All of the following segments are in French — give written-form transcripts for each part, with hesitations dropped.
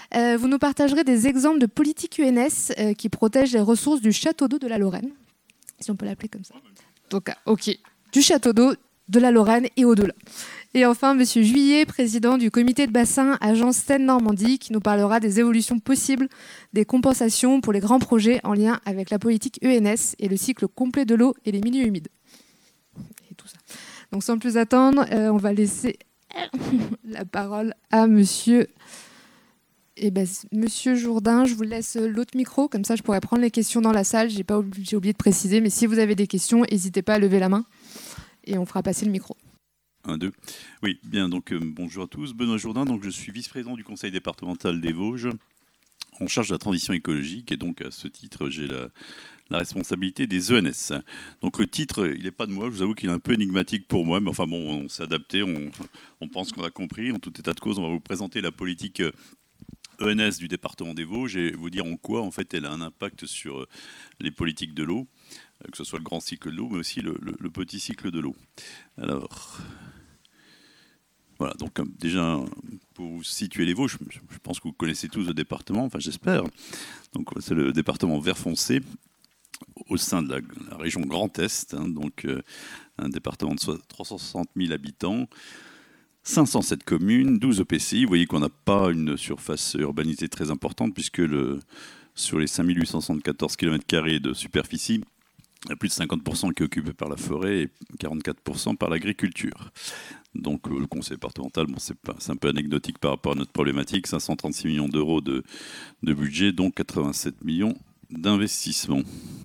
Vous nous partagerez des exemples de politiques UNS qui protègent les ressources du château d'eau de la Lorraine, si on peut l'appeler comme ça. Donc, ok, du château d'eau de la Lorraine et au-delà. Et enfin, Monsieur Juillet, président du comité de bassin agence Seine-Normandie, qui nous parlera des évolutions possibles des compensations pour les grands projets en lien avec la politique UNS et le cycle complet de l'eau et les milieux humides. Et tout ça. Donc sans plus attendre, on va laisser la parole à Monsieur Jourdain. Je vous laisse l'autre micro, comme ça je pourrais prendre les questions dans la salle. J'ai oublié de préciser, mais si vous avez des questions, n'hésitez pas à lever la main et on fera passer le micro. 1, 2. Oui, bien, donc bonjour à tous. Benoît Jourdain, donc je suis vice-président du conseil départemental des Vosges, en charge de la transition écologique, et donc à ce titre, j'ai la responsabilité des ENS. Donc le titre, il n'est pas de moi, je vous avoue qu'il est un peu énigmatique pour moi, mais enfin bon, on s'est adapté, on pense qu'on a compris. En tout état de cause, on va vous présenter la politique ENS du département des Vosges et vous dire en quoi, en fait, elle a un impact sur les politiques de l'eau, que ce soit le grand cycle de l'eau, mais aussi le petit cycle de l'eau. Alors... Voilà, donc déjà, pour vous situer les Vosges, je pense que vous connaissez tous le département, enfin j'espère. Donc c'est le département vert foncé au sein de la région Grand Est, hein, donc un département de 360 000 habitants, 507 communes, 12 EPCI. Vous voyez qu'on n'a pas une surface urbanisée très importante puisque sur les 5874 km² de superficie, il y a plus de 50% qui est occupé par la forêt et 44% par l'agriculture. Donc le conseil départemental, bon, c'est un peu anecdotique par rapport à notre problématique, 536 millions d'euros de budget, donc 87 millions d'investissement.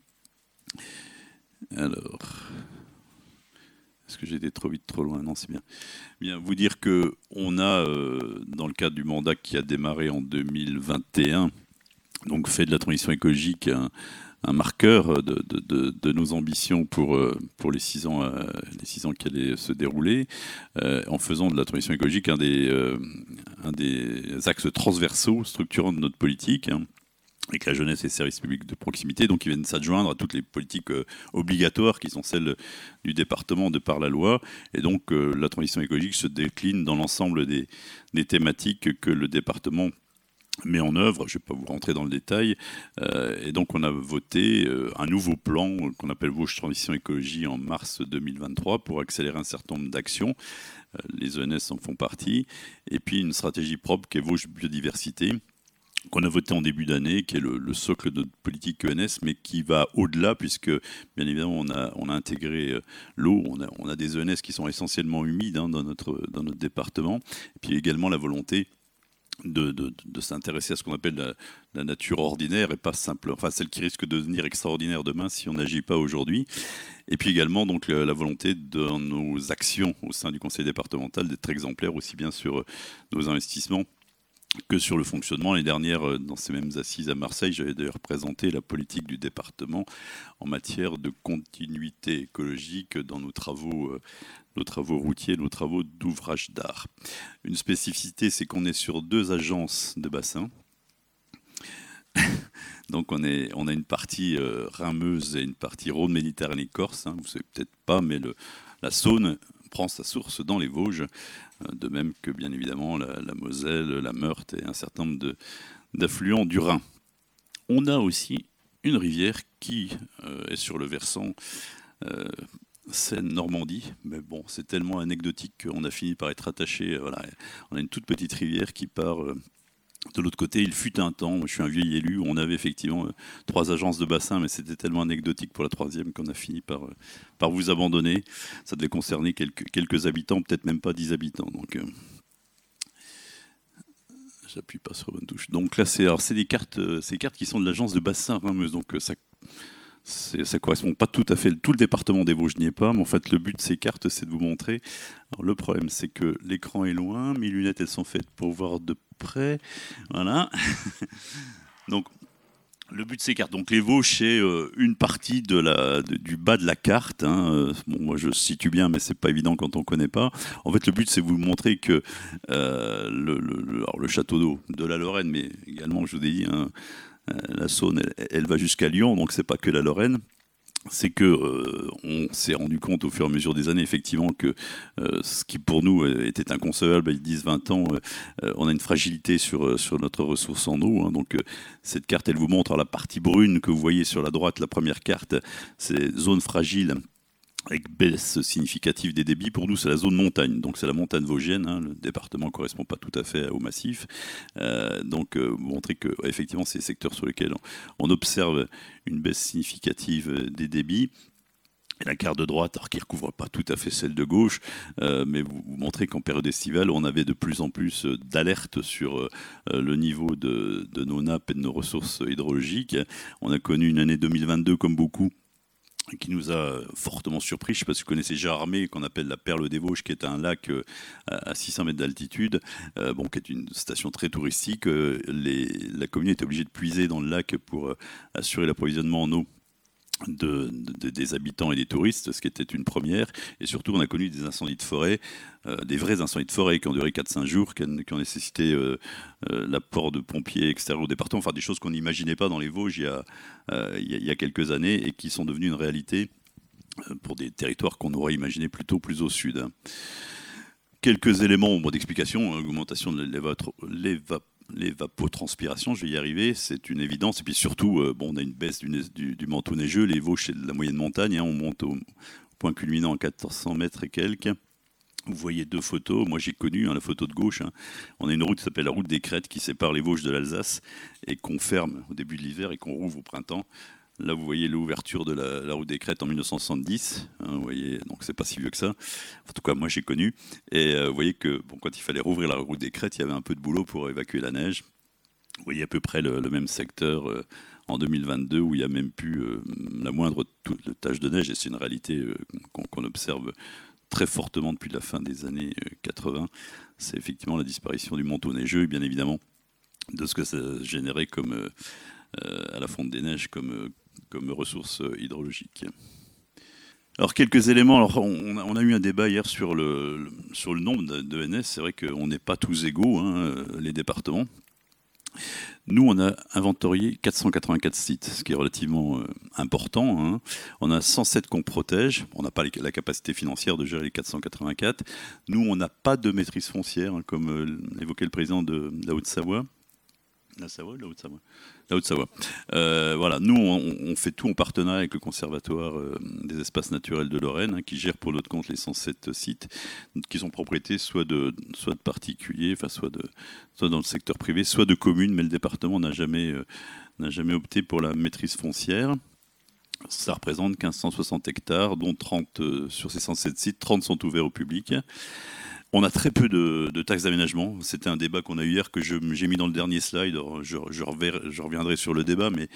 Alors, est-ce que j'ai été trop vite, trop loin? Non, c'est bien. Bien, vous dire qu'on a, dans le cadre du mandat qui a démarré en 2021, donc fait de la transition écologique un marqueur de nos ambitions pour les 6 ans qui allaient se dérouler, en faisant de la transition écologique un des axes transversaux structurants de notre politique, hein, avec la jeunesse et les services publics de proximité, donc qui viennent s'adjoindre à toutes les politiques obligatoires qui sont celles du département de par la loi. Et donc la transition écologique se décline dans l'ensemble des thématiques que le département met en œuvre. Je ne vais pas vous rentrer dans le détail. Et donc, on a voté un nouveau plan qu'on appelle Vosges Transition Écologie en mars 2023 pour accélérer un certain nombre d'actions. Les ENS en font partie. Et puis, une stratégie propre qui est Vosges Biodiversité, qu'on a voté en début d'année, qui est le socle de notre politique ENS, mais qui va au-delà, puisque, bien évidemment, on a intégré l'eau. On a des ENS qui sont essentiellement humides, hein, dans notre département. Et puis également la volonté de s'intéresser à ce qu'on appelle la nature ordinaire et pas simple, enfin celle qui risque de devenir extraordinaire demain si on n'agit pas aujourd'hui. Et puis également donc la volonté de nos actions au sein du conseil départemental d'être exemplaires aussi bien sur nos investissements que sur le fonctionnement. Les dernières, dans ces mêmes assises à Marseille, j'avais d'ailleurs présenté la politique du département en matière de continuité écologique dans nos travaux routiers, nos travaux d'ouvrage d'art. Une spécificité, c'est qu'on est sur 2 agences de bassin. Donc on a une partie Rhin-Meuse et une partie Rhône-Méditerranée-Corse. Hein. Vous ne savez peut-être pas, mais la Saône prend sa source dans les Vosges, de même que bien évidemment la Moselle, la Meurthe et un certain nombre d'affluents du Rhin. On a aussi une rivière qui est sur le versant Seine-Normandie, mais bon, c'est tellement anecdotique qu'on a fini par être attaché. Voilà. On a une toute petite rivière qui part de l'autre côté. Il fut un temps, je suis un vieil élu, on avait effectivement 3 agences de bassin, mais c'était tellement anecdotique pour la 3e qu'on a fini par vous abandonner. Ça devait concerner quelques habitants, peut-être même pas 10 habitants. Donc, j'appuie pas sur la bonne touche. Donc là, c'est des cartes qui sont de l'agence de bassin Rhin-Meuse. Donc ça correspond pas tout à fait. Tout le département des Vosges n'y est pas, mais en fait, le but de ces cartes, c'est de vous montrer. Alors, le problème, c'est que l'écran est loin. Mes lunettes, elles sont faites pour voir de près. Voilà. Donc, le but de ces cartes. Donc, les Vosges, c'est une partie du bas de la carte. Hein. Bon, moi, je situe bien, mais c'est pas évident quand on connaît pas. En fait, le but, c'est de vous montrer que le château d'eau de la Lorraine, mais également, je vous ai dit, hein, la Saône, elle va jusqu'à Lyon, donc c'est pas que la Lorraine. c'est que on s'est rendu compte au fur et à mesure des années, effectivement, que ce qui pour nous était inconcevable il y a 10-20 ans, on a une fragilité sur notre ressource en eau. Hein. Donc cette carte, elle vous montre la partie brune que vous voyez sur la droite, la première carte, c'est zone fragile avec baisse significative des débits. Pour nous, c'est la zone montagne, donc c'est la montagne vosgienne. Hein. Le département ne correspond pas tout à fait au massif. Montrer que effectivement, c'est les secteurs sur lesquels on observe une baisse significative des débits. Et la carte de droite, alors qui ne recouvre pas tout à fait celle de gauche, mais vous montrez qu'en période estivale, on avait de plus en plus d'alertes sur le niveau de nos nappes et de nos ressources hydrologiques. On a connu une année 2022 comme beaucoup, qui nous a fortement surpris. Je ne sais pas si vous connaissez Jarmé, qu'on appelle la Perle des Vosges, qui est un lac à 600 mètres d'altitude, qui est une station très touristique. La commune est obligée de puiser dans le lac pour assurer l'approvisionnement en eau des habitants et des touristes, ce qui était une première. Et surtout, on a connu des incendies de forêt, des vrais incendies de forêt qui ont duré 4-5 jours, qui ont nécessité l'apport de pompiers extérieurs au département, enfin des choses qu'on n'imaginait pas dans les Vosges il y a quelques années et qui sont devenues une réalité pour des territoires qu'on aurait imaginé plutôt plus au sud. Quelques éléments d'explication, augmentation de l'évapotranspiration, je vais y arriver, c'est une évidence. Et puis surtout, on a une baisse du manteau neigeux. Les Vosges, c'est de la moyenne montagne. Hein, on monte au point culminant à 1400 mètres et quelques. Vous voyez deux photos. Moi, j'ai connu la photo de gauche. Hein. On a une route qui s'appelle la route des Crêtes qui sépare les Vosges de l'Alsace et qu'on ferme au début de l'hiver et qu'on rouvre au printemps. Là, vous voyez l'ouverture de la route des Crêtes en 1970. Hein, vous voyez, donc c'est pas si vieux que ça. En tout cas, moi, j'ai connu. Et vous voyez que quand il fallait rouvrir la route des Crêtes, il y avait un peu de boulot pour évacuer la neige. Vous voyez à peu près le même secteur en 2022 où il n'y a même plus la moindre tache de neige. Et c'est une réalité qu'on observe très fortement depuis la fin des années 80. C'est effectivement la disparition du manteau neigeux et bien évidemment de ce que ça générait comme à la fonte des neiges comme ressources hydrologiques. Alors quelques éléments. Alors, on a eu un débat hier sur le nombre d'ENS. C'est vrai qu'on n'est pas tous égaux, hein, les départements. Nous, on a inventorié 484 sites, ce qui est relativement important. Hein. On a 107 qu'on protège. On n'a pas la capacité financière de gérer les 484. Nous, on n'a pas de maîtrise foncière, hein, comme l'évoquait le président de la Haute-Savoie. La Savoie, la Haute-Savoie. La Haute-Savoie. Voilà, nous, on fait tout en partenariat avec le Conservatoire des espaces naturels de Lorraine, hein, qui gère pour notre compte les 107 sites, qui sont propriétés soit de particuliers, enfin soit dans le secteur privé, soit de communes, mais le département n'a jamais opté pour la maîtrise foncière. Ça représente 1560 hectares, dont 30 sur ces 107 sites, 30 sont ouverts au public. On a très peu de taxes d'aménagement. C'était un débat qu'on a eu hier que j'ai mis dans le dernier slide. Je reviendrai sur le débat, mais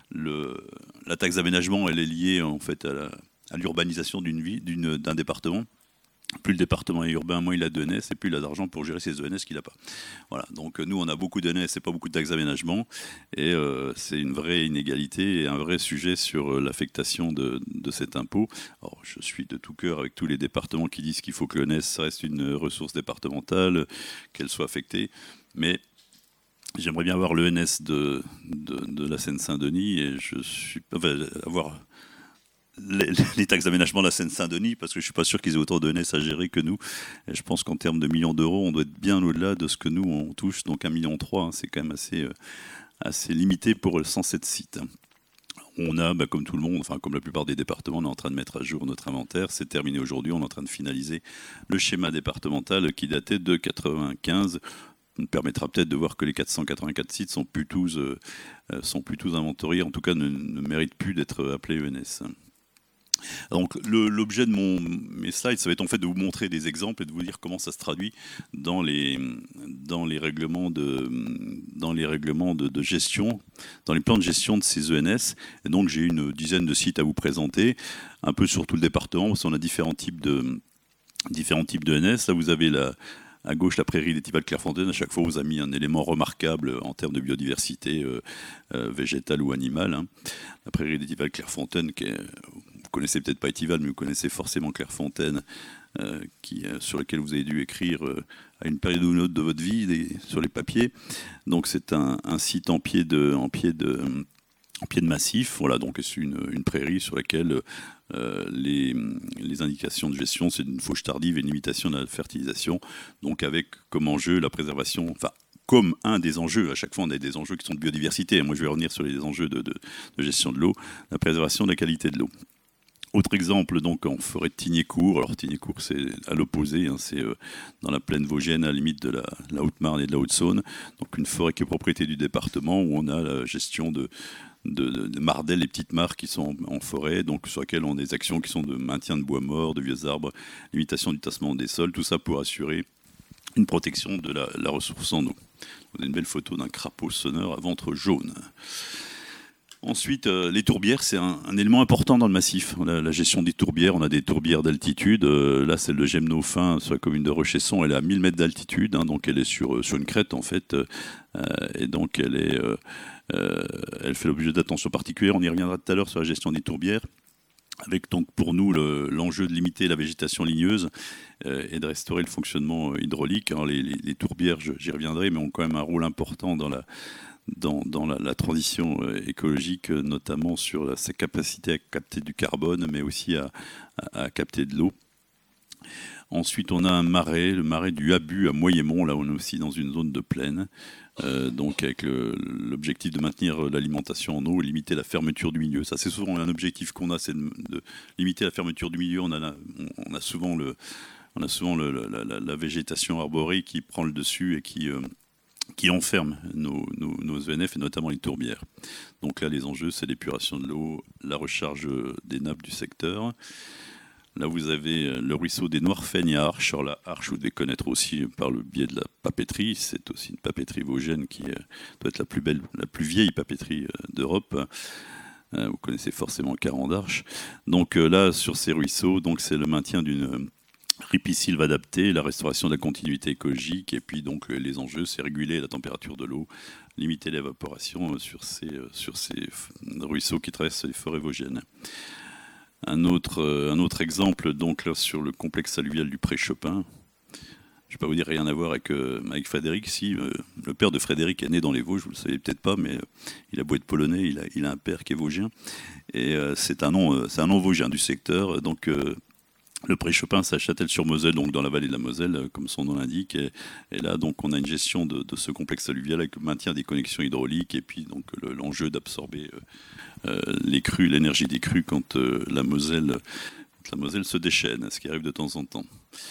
la taxe d'aménagement, elle est liée en fait à l'urbanisation d'un département. Plus le département est urbain, moins il a d'ENS, et plus il a d'argent pour gérer ses ENS qu'il n'a pas. Voilà. Donc nous, on a beaucoup d'ENS et pas beaucoup de taxes d'aménagement. Et c'est une vraie inégalité et un vrai sujet sur l'affectation de cet impôt. Alors, je suis de tout cœur avec tous les départements qui disent qu'il faut que l'ENS reste une ressource départementale, qu'elle soit affectée. Mais j'aimerais bien avoir l'ENS de la Seine-Saint-Denis et avoir les taxes d'aménagement de la Seine-Saint-Denis, parce que je ne suis pas sûr qu'ils aient autant de NS à gérer que nous. Et je pense qu'en termes de millions d'euros, on doit être bien au-delà de ce que nous, on touche. Donc 1,3 million, hein, c'est quand même assez limité pour 107 sites. On a, comme tout le monde, enfin comme la plupart des départements, on est en train de mettre à jour notre inventaire. C'est terminé aujourd'hui, on est en train de finaliser le schéma départemental qui datait de 1995. Nous permettra peut-être de voir que les 484 sites sont plus tous inventoriés, en tout cas ne méritent plus d'être appelés ENS. Donc l'objet de mes slides, ça va être en fait de vous montrer des exemples et de vous dire comment ça se traduit dans les règlements de gestion, dans les plans de gestion de ces ENS. Et donc j'ai une dizaine de sites à vous présenter, un peu sur tout le département, parce qu'on a différents types de ENS. Là vous avez à gauche, la prairie d'étival Clairefontaine. À chaque fois, on vous a mis un élément remarquable en termes de biodiversité végétale ou animale. Hein. La prairie d'étival Clairefontaine, vous connaissez peut-être pas Étival, mais vous connaissez forcément Clairefontaine, sur lequel vous avez dû écrire à une période ou une autre de votre vie sur les papiers. Donc c'est un site en pied de en pied de massif. Voilà, donc c'est une prairie sur laquelle les indications de gestion, c'est une fauche tardive et une limitation de la fertilisation, donc avec comme enjeu la préservation, enfin comme un des enjeux, à chaque fois on a des enjeux qui sont de biodiversité, moi je vais revenir sur les enjeux de gestion de l'eau, la préservation de la qualité de l'eau. Autre exemple, donc en forêt de Tignécourt. Alors Tignécourt, c'est à l'opposé, hein, c'est dans la plaine vosgienne, à la limite de la Haute-Marne et de la Haute-Saône. Donc une forêt qui est propriété du département, où on a la gestion de mardelles, les petites mares qui sont en forêt, donc sur lesquelles on a des actions qui sont de maintien de bois morts, de vieux arbres, limitation du tassement des sols, tout ça pour assurer une protection de la ressource en eau. On a une belle photo d'un crapaud sonneur à ventre jaune. Ensuite, les tourbières, c'est un élément important dans le massif. La gestion des tourbières, on a des tourbières d'altitude. Là, celle de Gemnofin, sur la commune de Rochesson, elle est à 1000 mètres d'altitude, hein, donc elle est sur une crête, en fait. Et donc, elle fait l'objet d'attention particulière. On y reviendra tout à l'heure sur la gestion des tourbières, avec donc pour nous l'enjeu de limiter la végétation ligneuse et de restaurer le fonctionnement hydraulique. Alors, les tourbières, j'y reviendrai, mais ont quand même un rôle important dans la transition écologique, notamment sur sa capacité à capter du carbone, mais aussi à capter de l'eau. Ensuite, on a un marais, le marais du Habu à Moyémont. Là, on est aussi dans une zone de plaine, donc avec l'objectif de maintenir l'alimentation en eau et limiter la fermeture du milieu. Ça, c'est souvent un objectif qu'on a, c'est de limiter la fermeture du milieu. On a souvent la végétation arborée qui prend le dessus et qui enferme nos ENF et notamment les tourbières. Donc là, les enjeux, c'est l'épuration de l'eau, la recharge des nappes du secteur. Là, vous avez le ruisseau des Noirfeignes à Arches. Alors la Arches, vous devez connaître aussi par le biais de la papeterie. C'est aussi une papeterie vosgienne qui doit être la plus vieille papeterie d'Europe. Vous connaissez forcément Caran d'Arches. Donc là, sur ces ruisseaux, donc c'est le maintien d'une ripisylve adaptée, la restauration de la continuité écologique, et puis donc les enjeux, c'est réguler la température de l'eau, limiter l'évaporation sur ces ruisseaux qui traversent les forêts vosgiennes. Un autre exemple, donc là, sur le complexe alluvial du Pré-Chopin. Je ne vais pas vous dire rien à voir avec Frédéric. Si, le père de Frédéric est né dans les Vosges, vous ne le savez peut-être pas, mais il a beau être polonais, il a un père qui est vosgien. Et c'est un nom vosgien du secteur. Donc le Pré-Chopin, c'est à Châtel-sur-Moselle, donc dans la vallée de la Moselle, comme son nom l'indique. Et là, donc, on a une gestion de ce complexe alluvial avec le maintien des connexions hydrauliques et puis donc l'enjeu d'absorber les crues, l'énergie des crues quand la Moselle se déchaîne, ce qui arrive de temps en temps.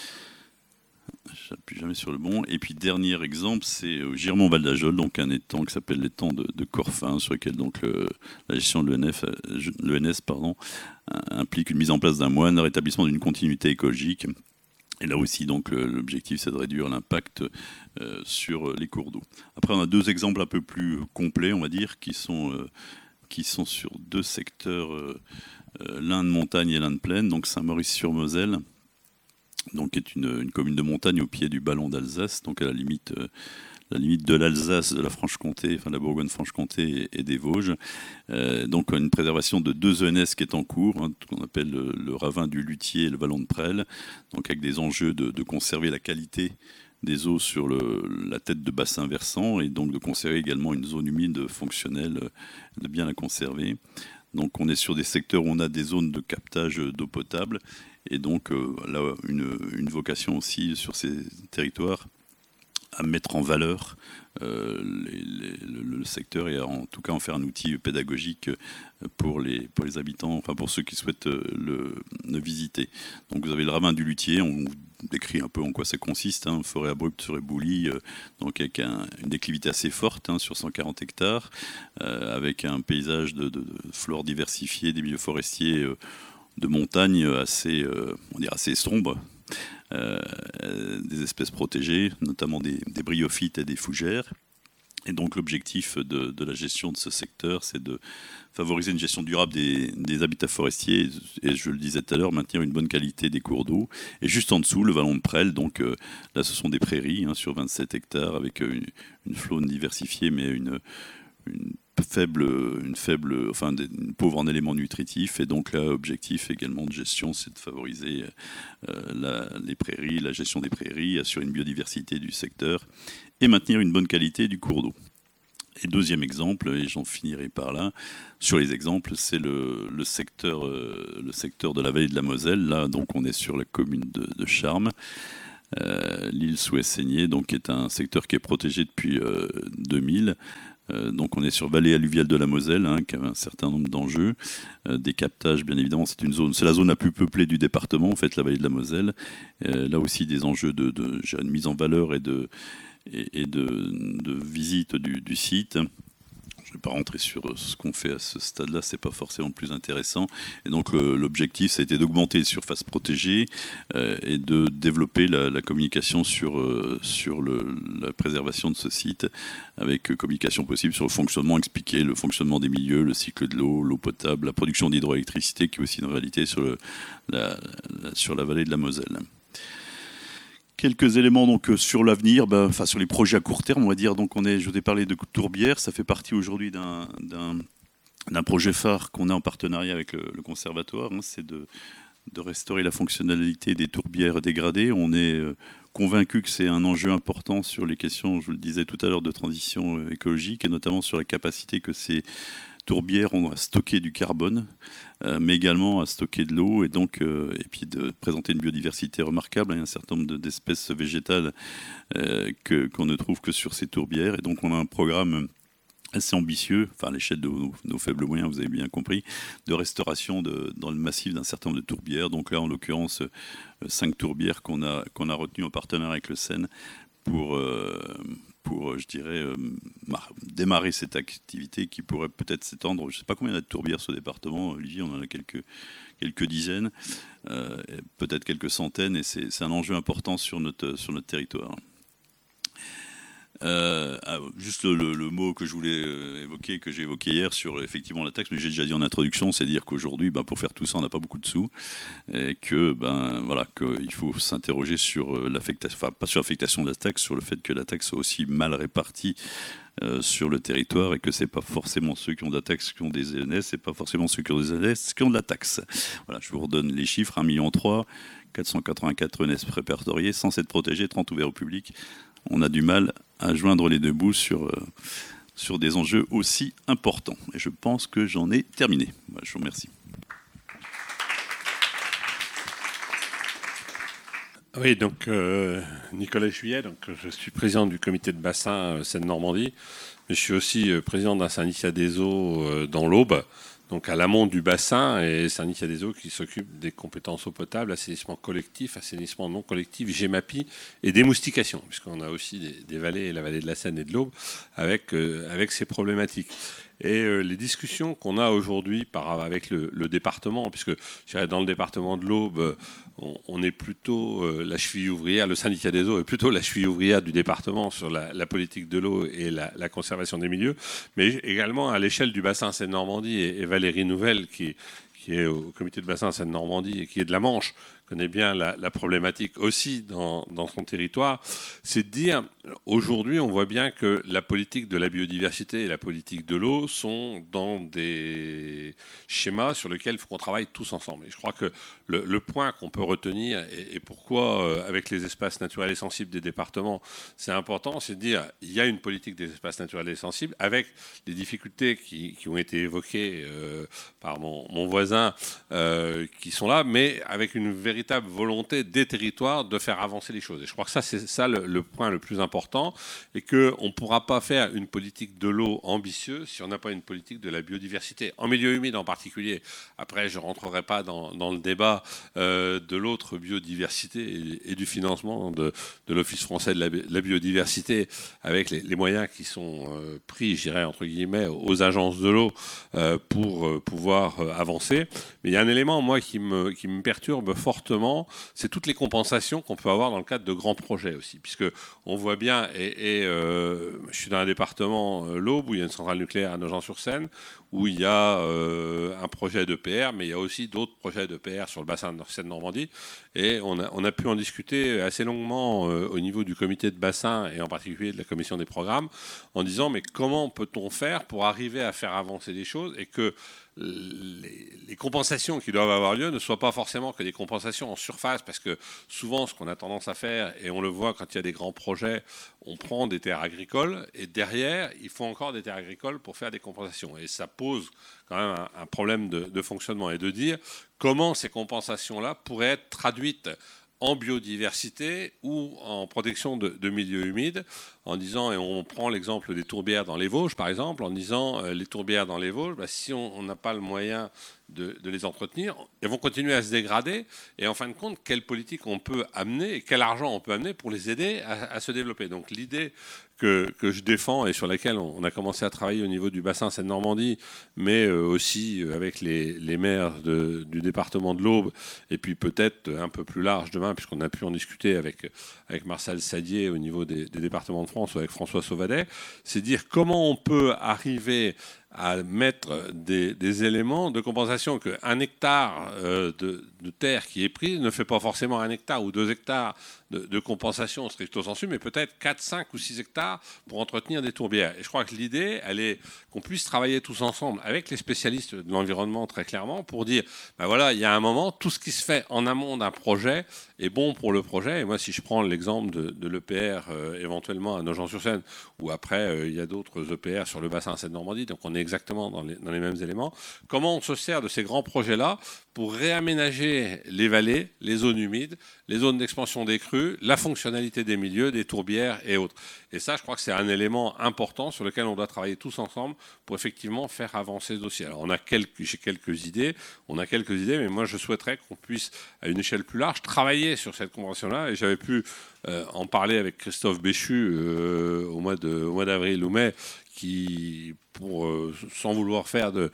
Je n'appuie jamais sur le bon. Et puis dernier exemple, c'est Girmont-Val d'Ajol, donc un étang qui s'appelle l'étang de Corfin, sur lequel donc la gestion de l'ENS implique une mise en place d'un moine, le rétablissement d'une continuité écologique. Et là aussi, donc l'objectif, c'est de réduire l'impact sur les cours d'eau. Après, on a deux exemples un peu plus complets, on va dire, qui sont sur deux secteurs, l'un de montagne et l'un de plaine, donc Saint-Maurice-sur-Moselle, donc qui est une commune de montagne au pied du Ballon d'Alsace, donc à la limite de l'Alsace, de la Franche-Comté, enfin de la Bourgogne-Franche-Comté et des Vosges. Donc une préservation de deux ENS qui est en cours, hein, qu'on appelle le ravin du Luthier et le Vallon de Presles, donc avec des enjeux de conserver la qualité des eaux sur la tête de bassin versant et donc de conserver également une zone humide fonctionnelle, de bien la conserver. Donc on est sur des secteurs où on a des zones de captage d'eau potable et donc là une vocation aussi sur ces territoires à mettre en valeur le secteur et en tout cas en faire un outil pédagogique pour les habitants, enfin pour ceux qui souhaitent le visiter. Donc vous avez le ravin du Luthier, on vous décrit un peu en quoi ça consiste, hein, forêt abrupte sur éboulis, donc avec une déclivité assez forte, hein, sur 140 hectares, avec un paysage de flore diversifiée, des milieux forestiers de montagne assez sombres. Des espèces protégées, notamment des bryophytes et des fougères. Et donc l'objectif de la gestion de ce secteur, c'est de favoriser une gestion durable des habitats forestiers et je le disais tout à l'heure, maintenir une bonne qualité des cours d'eau. Et juste en dessous, le vallon de Presles, donc là ce sont des prairies, hein, sur 27 hectares avec une faune diversifiée mais une pauvre en éléments nutritifs. Et donc là, objectif également de gestion, c'est de favoriser les prairies, la gestion des prairies, assurer une biodiversité du secteur et maintenir une bonne qualité du cours d'eau. Et deuxième exemple, et j'en finirai par là, sur les exemples, c'est le secteur de la vallée de la Moselle. Là, donc, on est sur la commune de Charmes, l'île sous Esseigné, donc est un secteur qui est protégé depuis 2000. Donc on est sur vallée alluviale de la Moselle, qui a un certain nombre d'enjeux, des captages bien évidemment. C'est la zone la plus peuplée du département, en fait, la vallée de la Moselle. Là aussi des enjeux de mise en valeur et de visite du site. Je ne vais pas rentrer sur ce qu'on fait à ce stade-là, c'est pas forcément le plus intéressant. Et donc l'objectif, ça a été d'augmenter les surfaces protégées et de développer la communication sur la préservation de ce site, avec communication possible sur le fonctionnement, expliquer le fonctionnement des milieux, le cycle de l'eau potable, la production d'hydroélectricité, qui est aussi une réalité sur la vallée de la Moselle. Quelques éléments donc sur l'avenir, sur les projets à court terme, on va dire. Donc je vous ai parlé de Tourbière, ça fait partie aujourd'hui d'un projet phare qu'on a en partenariat avec le conservatoire. C'est de restaurer la fonctionnalité des tourbières dégradées. On est convaincu que c'est un enjeu important sur les questions, je vous le disais tout à l'heure, de transition écologique, et notamment sur la capacité que ces tourbières ont à stocker du carbone, mais également à stocker de l'eau, et puis de présenter une biodiversité remarquable. Il y a un certain nombre d'espèces végétales qu'on ne trouve que sur ces tourbières, et donc on a un programme assez ambitieux, à l'échelle de nos faibles moyens, vous avez bien compris, de restauration dans le massif d'un certain nombre de tourbières. Donc là, en l'occurrence, 5 tourbières qu'on a retenues en partenariat avec le Seine pour je dirais, démarrer cette activité qui pourrait peut-être s'étendre. Je ne sais pas combien il y a de tourbières sur le département, Olivier, on en a quelques dizaines, peut-être quelques centaines, et c'est un enjeu important sur notre territoire. Juste le mot que je voulais évoquer, que j'ai évoqué hier sur effectivement la taxe, mais j'ai déjà dit en introduction, c'est dire qu'aujourd'hui, pour faire tout ça, on n'a pas beaucoup de sous, et que qu'il faut s'interroger sur l'affectation, pas sur l'affectation de la taxe, sur le fait que la taxe soit aussi mal répartie sur le territoire, et que c'est pas forcément ceux qui ont de la taxe qui ont des ENS, c'est pas forcément ceux qui ont des ENS qui ont de la taxe. Voilà, je vous redonne les chiffres: 1,3 million, 484 ENS répertoriés, 107 protégés, 30 ouverts au public. On a du mal à joindre les deux bouts sur des enjeux aussi importants. Et je pense que j'en ai terminé. Je vous remercie. Oui, donc Nicolas Juillet, je suis président du comité de bassin Seine-Normandie, mais je suis aussi président d'un syndicat des eaux dans l'Aube, donc à l'amont du bassin, et syndicat des eaux qui s'occupe des compétences eau potable, assainissement collectif, assainissement non collectif, GEMAPI et démoustication, puisqu'on a aussi des vallées, la vallée de la Seine et de l'Aube, avec ces problématiques. Et les discussions qu'on a aujourd'hui avec le département, puisque dans le département de l'Aube, on est plutôt la cheville ouvrière, le syndicat des eaux est plutôt la cheville ouvrière du département sur la politique de l'eau et la conservation des milieux, mais également à l'échelle du bassin Seine-Normandie, et Valérie Nouvelle, qui est au comité de bassin Seine-Normandie et qui est de la Manche, connaît bien la problématique aussi dans son territoire, c'est de dire, aujourd'hui, on voit bien que la politique de la biodiversité et la politique de l'eau sont dans des schémas sur lesquels il faut qu'on travaille tous ensemble. Et je crois que le point qu'on peut retenir, et pourquoi, avec les espaces naturels et sensibles des départements, c'est important, c'est de dire, il y a une politique des espaces naturels et sensibles, avec les difficultés qui ont été évoquées par mon voisin, qui sont là, mais avec une véritable volonté des territoires de faire avancer les choses. Et je crois que ça, c'est ça le point le plus important, et qu'on ne pourra pas faire une politique de l'eau ambitieuse si on n'a pas une politique de la biodiversité, en milieu humide en particulier. Après, je ne rentrerai pas dans le débat de l'autre biodiversité et du financement de l'Office français de la biodiversité, avec les moyens qui sont pris, je dirais, entre guillemets, aux agences de l'eau pour pouvoir avancer. Mais il y a un élément, moi, qui me perturbe fortement, c'est toutes les compensations qu'on peut avoir dans le cadre de grands projets aussi, puisque on voit bien, je suis dans un département, l'Aube, où il y a une centrale nucléaire à Nogent-sur-Seine, où il y a un projet d'EPR, mais il y a aussi d'autres projets d'EPR sur le bassin de Seine-Normandie, et on a pu en discuter assez longuement au niveau du comité de bassin, et en particulier de la commission des programmes, en disant, mais comment peut-on faire pour arriver à faire avancer les choses, et que les compensations qui doivent avoir lieu ne soient pas forcément que des compensations en surface, parce que souvent, ce qu'on a tendance à faire, et on le voit quand il y a des grands projets, on prend des terres agricoles, et derrière, il faut encore des terres agricoles pour faire des compensations. Et ça pose quand même un problème de fonctionnement, et de dire comment ces compensations-là pourraient être traduites en biodiversité ou en protection de milieux humides, en disant, et on prend l'exemple des tourbières dans les Vosges par exemple, en disant les tourbières dans les Vosges, si on n'a pas le moyen de les entretenir, elles vont continuer à se dégrader, et en fin de compte, quelle politique on peut amener et quel argent on peut amener pour les aider à se développer. Donc l'idée que je défends et sur laquelle on a commencé à travailler au niveau du bassin Seine-Normandie, mais aussi avec les maires du département de l'Aube, et puis peut-être un peu plus large demain, puisqu'on a pu en discuter avec Marcel Sadier au niveau des départements de France ou avec François Sauvadet, c'est dire comment on peut arriver à mettre des éléments de compensation, qu'un hectare de terre qui est pris ne fait pas forcément 1 hectare ou 2 hectares de compensation stricto sensu, mais peut-être 4, 5 ou 6 hectares pour entretenir des tourbières. Et je crois que l'idée, elle est qu'on puisse travailler tous ensemble avec les spécialistes de l'environnement très clairement pour dire, ben voilà, il y a un moment, tout ce qui se fait en amont d'un projet est bon pour le projet. Et moi, si je prends l'exemple de l'EPR éventuellement à Nogent-sur-Seine, ou après, il y a d'autres EPR sur le bassin Seine-Normandie, donc on est exactement dans les mêmes éléments. Comment on se sert de ces grands projets-là pour réaménager les vallées, les zones humides, les zones d'expansion des crues, la fonctionnalité des milieux, des tourbières et autres. Et ça, je crois que c'est un élément important sur lequel on doit travailler tous ensemble pour effectivement faire avancer ce dossier. Alors, j'ai quelques idées, mais moi, je souhaiterais qu'on puisse, à une échelle plus large, travailler sur cette convention-là. Et j'avais pu en parler avec Christophe Béchu au mois d'avril ou mai, qui, sans vouloir faire de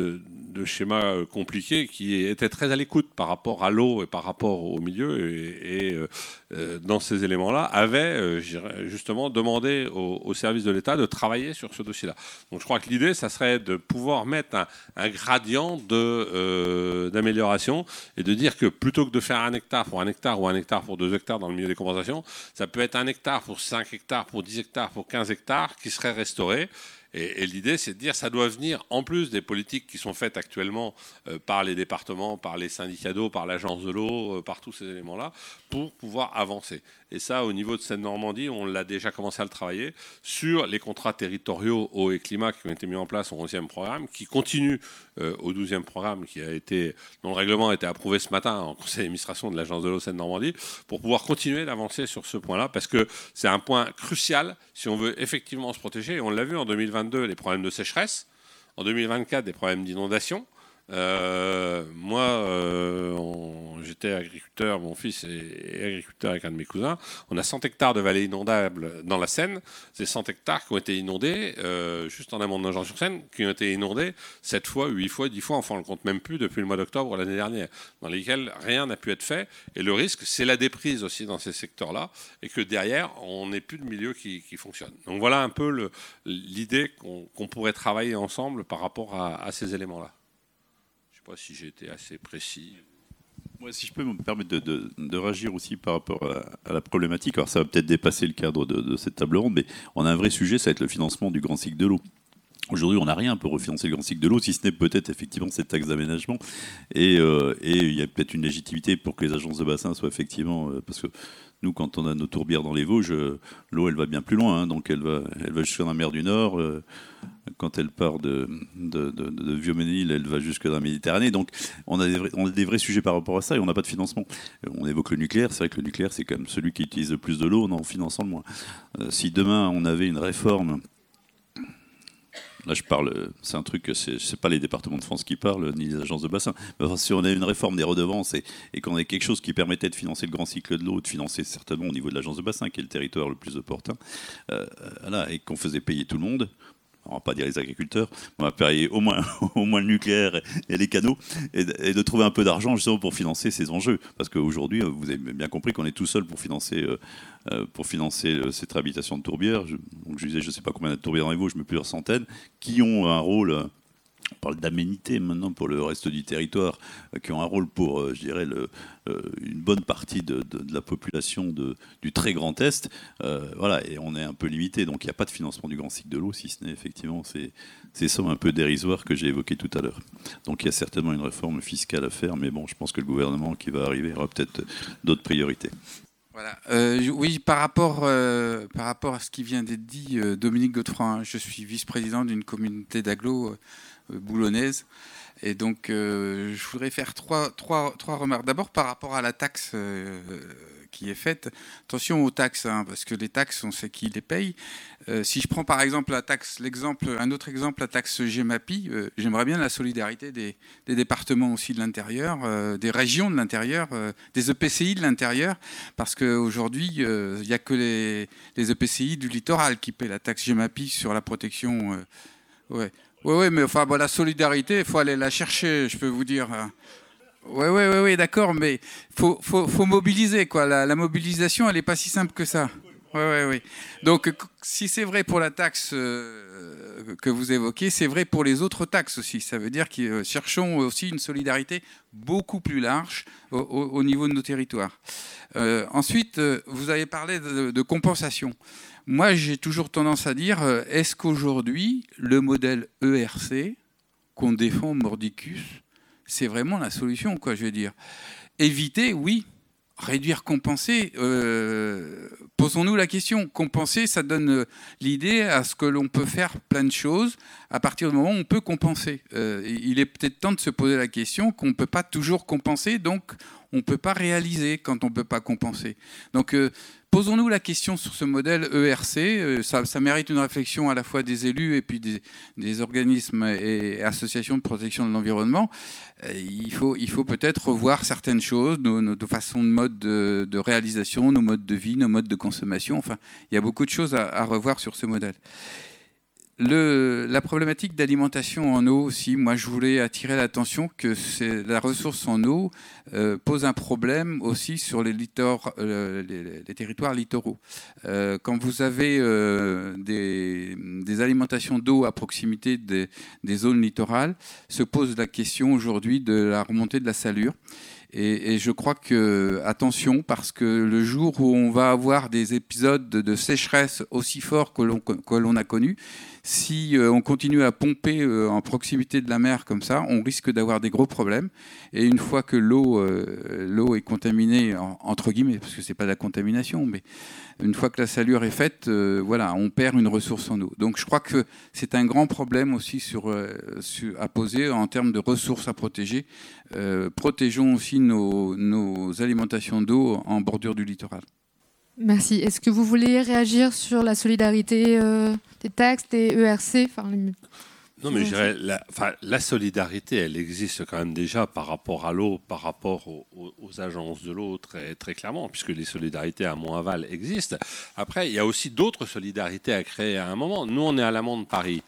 schéma compliqué, qui était très à l'écoute par rapport à l'eau et par rapport au milieu, et dans ces éléments-là, avait justement demandé au service de l'État de travailler sur ce dossier-là. Donc je crois que l'idée, ça serait de pouvoir mettre un gradient d'amélioration, et de dire que plutôt que de faire 1 hectare pour 1 hectare ou 1 hectare pour 2 hectares dans le milieu des compensations, ça peut être 1 hectare pour 5 hectares, pour 10 hectares, pour 15 hectares qui seraient restaurés. Et l'idée, c'est de dire que ça doit venir en plus des politiques qui sont faites actuellement par les départements, par les syndicats d'eau, par l'agence de l'eau, par tous ces éléments-là, pour pouvoir avancer. Et ça, au niveau de Seine-Normandie, on l'a déjà commencé à le travailler sur les contrats territoriaux eau et climat qui ont été mis en place au 11e programme, qui continuent au 12e programme, dont le règlement a été approuvé ce matin en conseil d'administration de l'agence de l'eau Seine-Normandie, pour pouvoir continuer d'avancer sur ce point-là, parce que c'est un point crucial si on veut effectivement se protéger. Et on l'a vu en 2022, les problèmes de sécheresse, en 2024, des problèmes d'inondation. J'étais agriculteur, mon fils est agriculteur avec un de mes cousins. On a 100 hectares de vallées inondables dans la Seine. C'est 100 hectares qui ont été inondés, juste en amont de Nogent-sur-Seine, qui ont été inondés 7 fois, 8 fois, 10 fois, enfin on ne le compte même plus depuis le mois d'octobre l'année dernière, dans lesquels rien n'a pu être fait. Et le risque, c'est la déprise aussi dans ces secteurs-là, et que derrière, on n'ait plus de milieu qui fonctionne. Donc voilà un peu l'idée qu'on pourrait travailler ensemble par rapport à ces éléments-là. Je ne sais pas si j'ai été assez précis. Moi, si je peux me permettre de réagir aussi par rapport à la problématique, alors ça va peut-être dépasser le cadre de cette table ronde, mais on a un vrai sujet, ça va être le financement du grand cycle de l'eau. Aujourd'hui, on n'a rien pour refinancer le grand cycle de l'eau, si ce n'est peut-être effectivement cette taxe d'aménagement. Et il y a peut-être une légitimité pour que les agences de bassin soient effectivement... parce que nous, quand on a nos tourbières dans les Vosges, l'eau, elle va bien plus loin. Hein, donc, elle va jusqu'à la mer du Nord. Quand elle part de Vieux-Ménil, elle va jusque dans la Méditerranée. Donc, on a des vrais sujets par rapport à ça et on n'a pas de financement. On évoque le nucléaire. C'est vrai que le nucléaire, c'est quand même celui qui utilise le plus de l'eau en finançant le moins. Si demain, on avait une réforme... Là, je parle, c'est un truc, c'est pas les départements de France qui parlent, ni les agences de bassin. Mais si on a une réforme des redevances et qu'on a quelque chose qui permettait de financer le grand cycle de l'eau, de financer certainement au niveau de l'agence de bassin, qui est le territoire le plus opportun, voilà, et qu'on faisait payer tout le monde, on va pas dire les agriculteurs, on va payer au moins le nucléaire et les canaux, et de trouver un peu d'argent justement pour financer ces enjeux. Parce qu'aujourd'hui, vous avez bien compris qu'on est tout seul pour financer cette réhabilitation de tourbières. Donc je disais, je ne sais pas combien de tourbières dans les Vosges, mais plusieurs centaines, qui ont un rôle on parle d'aménités maintenant pour le reste du territoire, qui ont un rôle pour, je dirais, une bonne partie de la population du très Grand Est. Voilà, et on est un peu limité. Donc il n'y a pas de financement du grand cycle de l'eau, si ce n'est effectivement ces sommes un peu dérisoires que j'ai évoquées tout à l'heure. Donc il y a certainement une réforme fiscale à faire, mais bon, je pense que le gouvernement qui va arriver aura peut-être d'autres priorités. Voilà. Oui, par rapport à ce qui vient d'être dit, Dominique Godefroy, je suis vice-président d'une communauté d'agglo boulonnaise. Et donc, je voudrais faire trois remarques. D'abord, par rapport à la taxe qui est faite, attention aux taxes, hein, parce que les taxes, on sait qui les paye. Si je prends par exemple un autre exemple, la taxe GEMAPI, j'aimerais bien la solidarité des départements aussi de l'intérieur, des régions de l'intérieur, des EPCI de l'intérieur, parce qu'aujourd'hui, il n'y a que les EPCI du littoral qui paient la taxe GEMAPI sur la protection. Oui, mais enfin, bon, la solidarité, il faut aller la chercher, je peux vous dire. Oui, d'accord, mais faut mobiliser, quoi. La mobilisation, elle n'est pas si simple que ça. Oui. Donc, si c'est vrai pour la taxe que vous évoquez, c'est vrai pour les autres taxes aussi. Ça veut dire que cherchons aussi une solidarité beaucoup plus large au niveau de nos territoires. Ensuite, vous avez parlé de compensation. Moi, j'ai toujours tendance à dire, est-ce qu'aujourd'hui, le modèle ERC qu'on défend Mordicus, c'est vraiment la solution, quoi, je veux dire. Éviter, oui. Réduire, compenser, posons-nous la question. Compenser, ça donne l'idée à ce que l'on peut faire plein de choses à partir du moment où on peut compenser. Il est peut-être temps de se poser la question qu'on ne peut pas toujours compenser, donc on ne peut pas réaliser quand on ne peut pas compenser. Donc, posons-nous la question sur ce modèle ERC. Ça mérite une réflexion à la fois des élus et puis des organismes et associations de protection de l'environnement. Il faut peut-être revoir certaines choses, nos façons de mode de réalisation, nos modes de vie, nos modes de consommation. Enfin, il y a beaucoup de choses à revoir sur ce modèle. La problématique d'alimentation en eau aussi, moi je voulais attirer l'attention que la ressource en eau pose un problème aussi sur les territoires littoraux. Quand vous avez des alimentations d'eau à proximité des zones littorales, se pose la question aujourd'hui de la remontée de la salure. Et je crois que, attention, parce que le jour où on va avoir des épisodes de sécheresse aussi forts que l'on a connus, si on continue à pomper en proximité de la mer comme ça, on risque d'avoir des gros problèmes. Et une fois que l'eau est contaminée, entre guillemets, parce que c'est pas de la contamination, mais une fois que la salure est faite, voilà, on perd une ressource en eau. Donc je crois que c'est un grand problème aussi à poser en termes de ressources à protéger. Protégeons aussi nos alimentations d'eau en bordure du littoral. Merci. Est-ce que vous voulez réagir sur la solidarité des taxes, des ERC, Non, mais je dirais, la solidarité, elle existe quand même déjà par rapport à l'eau, par rapport aux agences de l'eau, très, très clairement, puisque les solidarités à Mont-Aval existent. Après, il y a aussi d'autres solidarités à créer à un moment. Nous, on est à l'amont de Paris.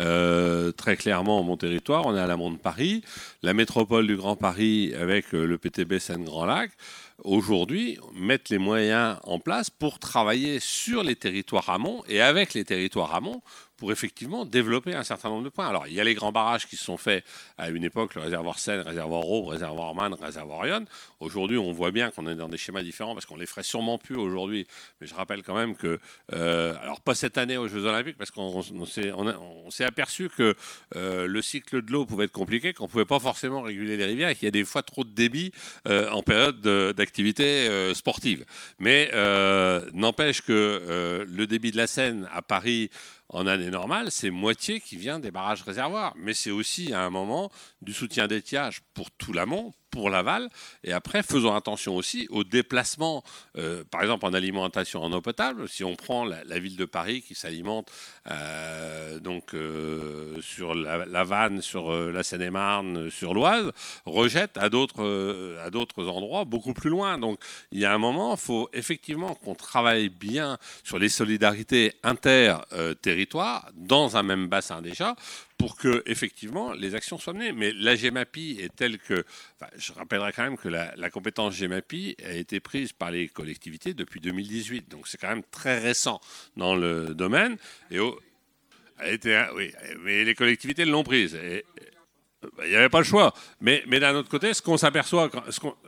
Très clairement, mon territoire, on est à l'amont de Paris. La métropole du Grand Paris, avec le PTB Seine-Grand Lac, aujourd'hui, mettent les moyens en place pour travailler sur les territoires amont et avec les territoires amont pour effectivement développer un certain nombre de points. Alors, il y a les grands barrages qui se sont faits à une époque, le réservoir Seine, réservoir Aube, réservoir Marne, réservoir Yonne. Aujourd'hui, on voit bien qu'on est dans des schémas différents parce qu'on les ferait sûrement plus aujourd'hui. Mais je rappelle quand même que, alors pas cette année aux Jeux Olympiques, parce qu'on s'est aperçu que le cycle de l'eau pouvait être compliqué, qu'on ne pouvait pas forcément réguler les rivières et qu'il y a des fois trop de débit en période d'activité sportive. Mais n'empêche que le débit de la Seine à Paris, en année normale, c'est moitié qui vient des barrages réservoirs. Mais c'est aussi, à un moment, du soutien d'étiage pour tout l'amont, pour l'aval. Et après, faisons attention aussi aux déplacements, par exemple en alimentation en eau potable. Si on prend la ville de Paris qui s'alimente sur la Vanne, sur la Seine-et-Marne, sur l'Oise, rejette à d'autres endroits beaucoup plus loin. Donc il y a un moment, il faut effectivement qu'on travaille bien sur les solidarités inter-territoires dans un même bassin déjà, pour que effectivement les actions soient menées. Mais la GEMAPI est telle que, je rappellerai quand même que la compétence GEMAPI a été prise par les collectivités depuis 2018, donc c'est quand même très récent dans le domaine. Oui, mais les collectivités l'ont prise. Il n'y avait pas le choix. Mais d'un autre côté, ce qu'on s'aperçoit quand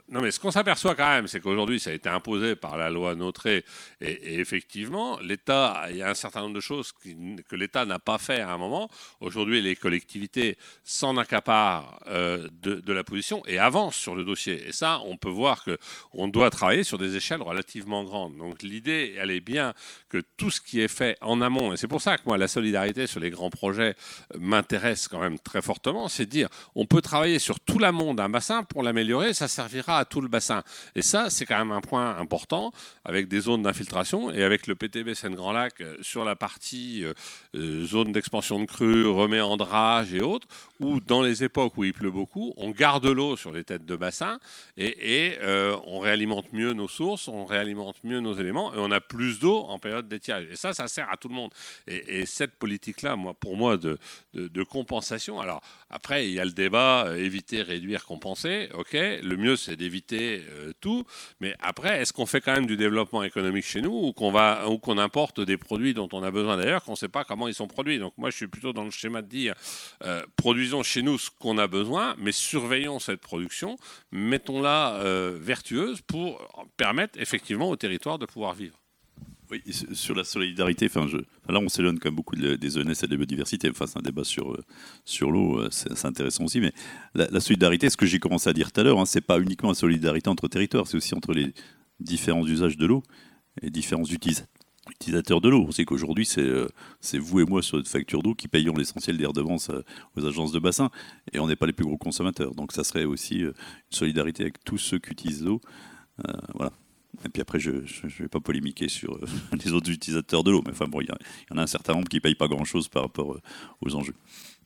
même, c'est qu'aujourd'hui, ça a été imposé par la loi Notré. Et effectivement, l'État, il y a un certain nombre de choses que l'État n'a pas fait à un moment. Aujourd'hui, les collectivités s'en accaparent de la position et avancent sur le dossier. Et ça, on peut voir qu'on doit travailler sur des échelles relativement grandes. Donc l'idée, elle est bien que tout ce qui est fait en amont, et c'est pour ça que moi, la solidarité sur les grands projets m'intéresse quand même très fortement, c'est de dire on peut travailler sur tout l'amont d'un bassin pour l'améliorer, ça servira à tout le bassin. Et ça, c'est quand même un point important, avec des zones d'infiltration et avec le PTB Seine-Grand Lac sur la partie zone d'expansion de crues, reméandrage et autres, où dans les époques où il pleut beaucoup, on garde l'eau sur les têtes de bassin et on réalimente mieux nos sources, on réalimente mieux nos éléments et on a plus d'eau en période d'étiage. Et ça sert à tout le monde. Et cette politique-là, pour moi, de compensation, alors après, il y a le débat, éviter, réduire, compenser. OK, le mieux, c'est d'éviter tout. Mais après, est-ce qu'on fait quand même du développement économique chez nous ou qu'on importe des produits dont on a besoin d'ailleurs, qu'on ne sait pas comment ils sont produits? Donc moi, je suis plutôt dans le schéma de dire, produisons chez nous ce qu'on a besoin, mais surveillons cette production, mettons-la vertueuse pour permettre effectivement au territoire de pouvoir vivre. Oui, sur la solidarité, là on s'éloigne quand même beaucoup des ENS et de la biodiversité. C'est un débat sur l'eau, c'est intéressant aussi. Mais la solidarité, ce que j'ai commencé à dire tout à l'heure, c'est pas uniquement la solidarité entre territoires, c'est aussi entre les différents usages de l'eau et les différents utilisateurs de l'eau. On sait qu'aujourd'hui, c'est vous et moi sur notre facture d'eau qui payons l'essentiel des redevances aux agences de bassin et on n'est pas les plus gros consommateurs. Donc ça serait aussi une solidarité avec tous ceux qui utilisent l'eau. Voilà. Et puis après, je ne vais pas polémiquer sur les autres utilisateurs de l'eau, mais il y en a un certain nombre qui ne payent pas grand-chose par rapport aux enjeux.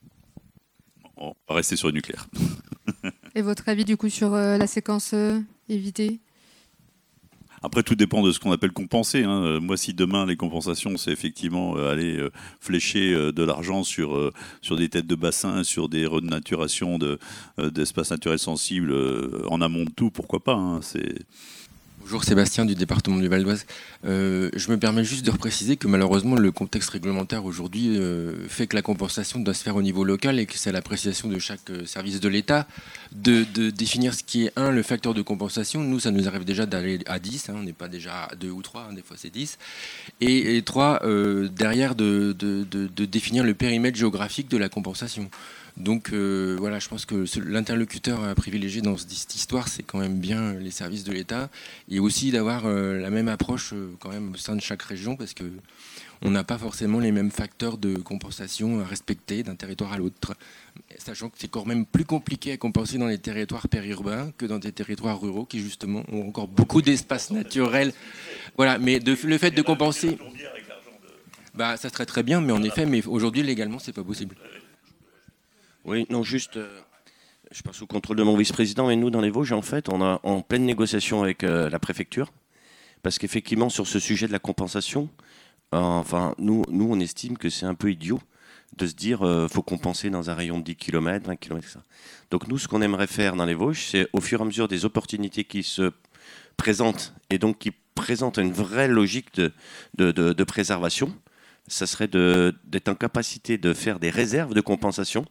On va rester sur le nucléaire. Et votre avis du coup sur la séquence évitée ? Après, tout dépend de ce qu'on appelle compenser. Moi, si demain, les compensations, c'est effectivement aller flécher de l'argent sur des têtes de bassin, sur des renaturations d'espaces naturels sensibles en amont de tout, pourquoi pas, Bonjour, Sébastien du département du Val d'Oise. Je me permets juste de repréciser que malheureusement le contexte réglementaire aujourd'hui fait que la compensation doit se faire au niveau local et que c'est à l'appréciation de chaque service de l'État de définir ce qui est le facteur de compensation. Nous, ça nous arrive déjà d'aller à 10, on n'est pas déjà à 2 ou 3, des fois c'est 10. Et 3, derrière de définir le périmètre géographique de la compensation. Donc voilà, je pense que l'interlocuteur à privilégier dans cette histoire, c'est quand même bien les services de l'État et aussi d'avoir la même approche quand même au sein de chaque région parce que on n'a pas forcément les mêmes facteurs de compensation à respecter d'un territoire à l'autre. Sachant que c'est quand même plus compliqué à compenser dans les territoires périurbains que dans des territoires ruraux qui justement ont encore beaucoup d'espaces naturels. Voilà, mais le fait de compenser, ça serait très bien, mais en effet, aujourd'hui légalement, c'est pas possible. Oui, non, juste, je passe sous contrôle de mon vice-président, mais nous, dans les Vosges, en fait, on est en pleine négociation avec la préfecture, parce qu'effectivement, sur ce sujet de la compensation, nous, on estime que c'est un peu idiot de se dire faut compenser dans un rayon de 10 km, 20 km, ça. Donc nous, ce qu'on aimerait faire dans les Vosges, c'est au fur et à mesure des opportunités qui se présentent, et donc qui présentent une vraie logique de préservation, ça serait d'être en capacité de faire des réserves de compensation,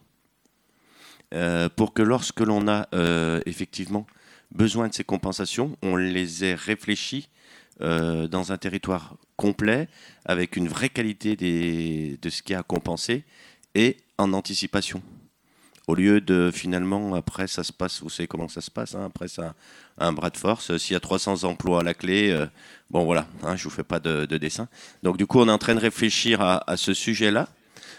pour que lorsque l'on a effectivement besoin de ces compensations, on les ait réfléchies dans un territoire complet, avec une vraie qualité de ce qu'il y a à compenser et en anticipation. Au lieu de finalement, après ça se passe, vous savez comment ça se passe, après ça, un bras de force, s'il y a 300 emplois à la clé, je ne vous fais pas de dessin. Donc du coup, on est en train de réfléchir à ce sujet-là.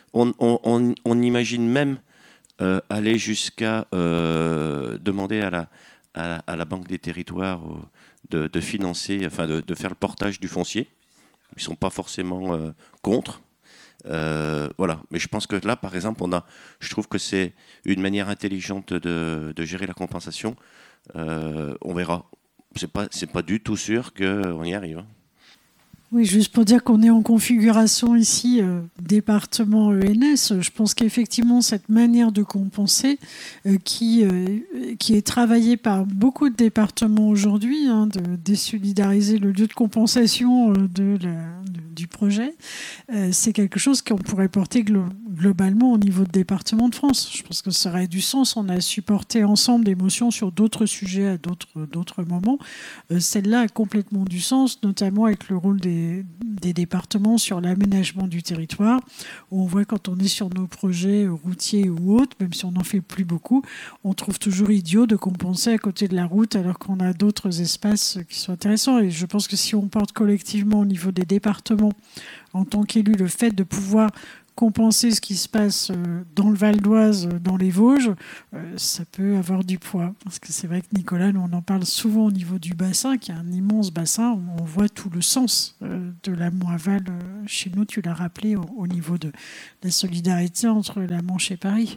On imagine même aller jusqu'à demander à la Banque des Territoires de financer, de faire le portage du foncier. Ils ne sont pas forcément contre. Voilà. Mais je pense que là, par exemple, je trouve que c'est une manière intelligente de gérer la compensation. On verra. C'est pas du tout sûr qu'on y arrive. Oui, juste pour dire qu'on est en configuration ici, département ENS, je pense qu'effectivement, cette manière de compenser qui est travaillée par beaucoup de départements aujourd'hui, de désolidariser le lieu de compensation du projet, c'est quelque chose qu'on pourrait porter globalement au niveau du département de France. Je pense que ça aurait du sens. On a supporté ensemble des motions sur d'autres sujets à d'autres moments. Celle-là a complètement du sens, notamment avec le rôle des départements sur l'aménagement du territoire, où on voit quand on est sur nos projets routiers ou autres, même si on n'en fait plus beaucoup, on trouve toujours idiot de compenser à côté de la route alors qu'on a d'autres espaces qui sont intéressants. Et je pense que si on porte collectivement au niveau des départements, en tant qu'élu, le fait de pouvoir compenser ce qui se passe dans le Val d'Oise, dans les Vosges, ça peut avoir du poids. Parce que c'est vrai que Nicolas, nous, on en parle souvent au niveau du bassin, qui est un immense bassin. On voit tout le sens de l'amont-aval chez nous. Tu l'as rappelé au niveau de la solidarité entre la Manche et Paris.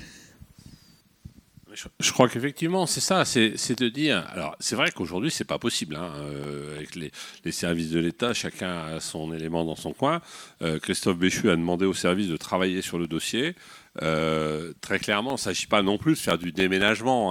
Je crois qu'effectivement, c'est ça, c'est de dire. Alors, c'est vrai qu'aujourd'hui, c'est pas possible. Avec les services de l'État, chacun a son élément dans son coin. Christophe Béchu a demandé aux services de travailler sur le dossier. Très clairement, il ne s'agit pas non plus de faire du déménagement.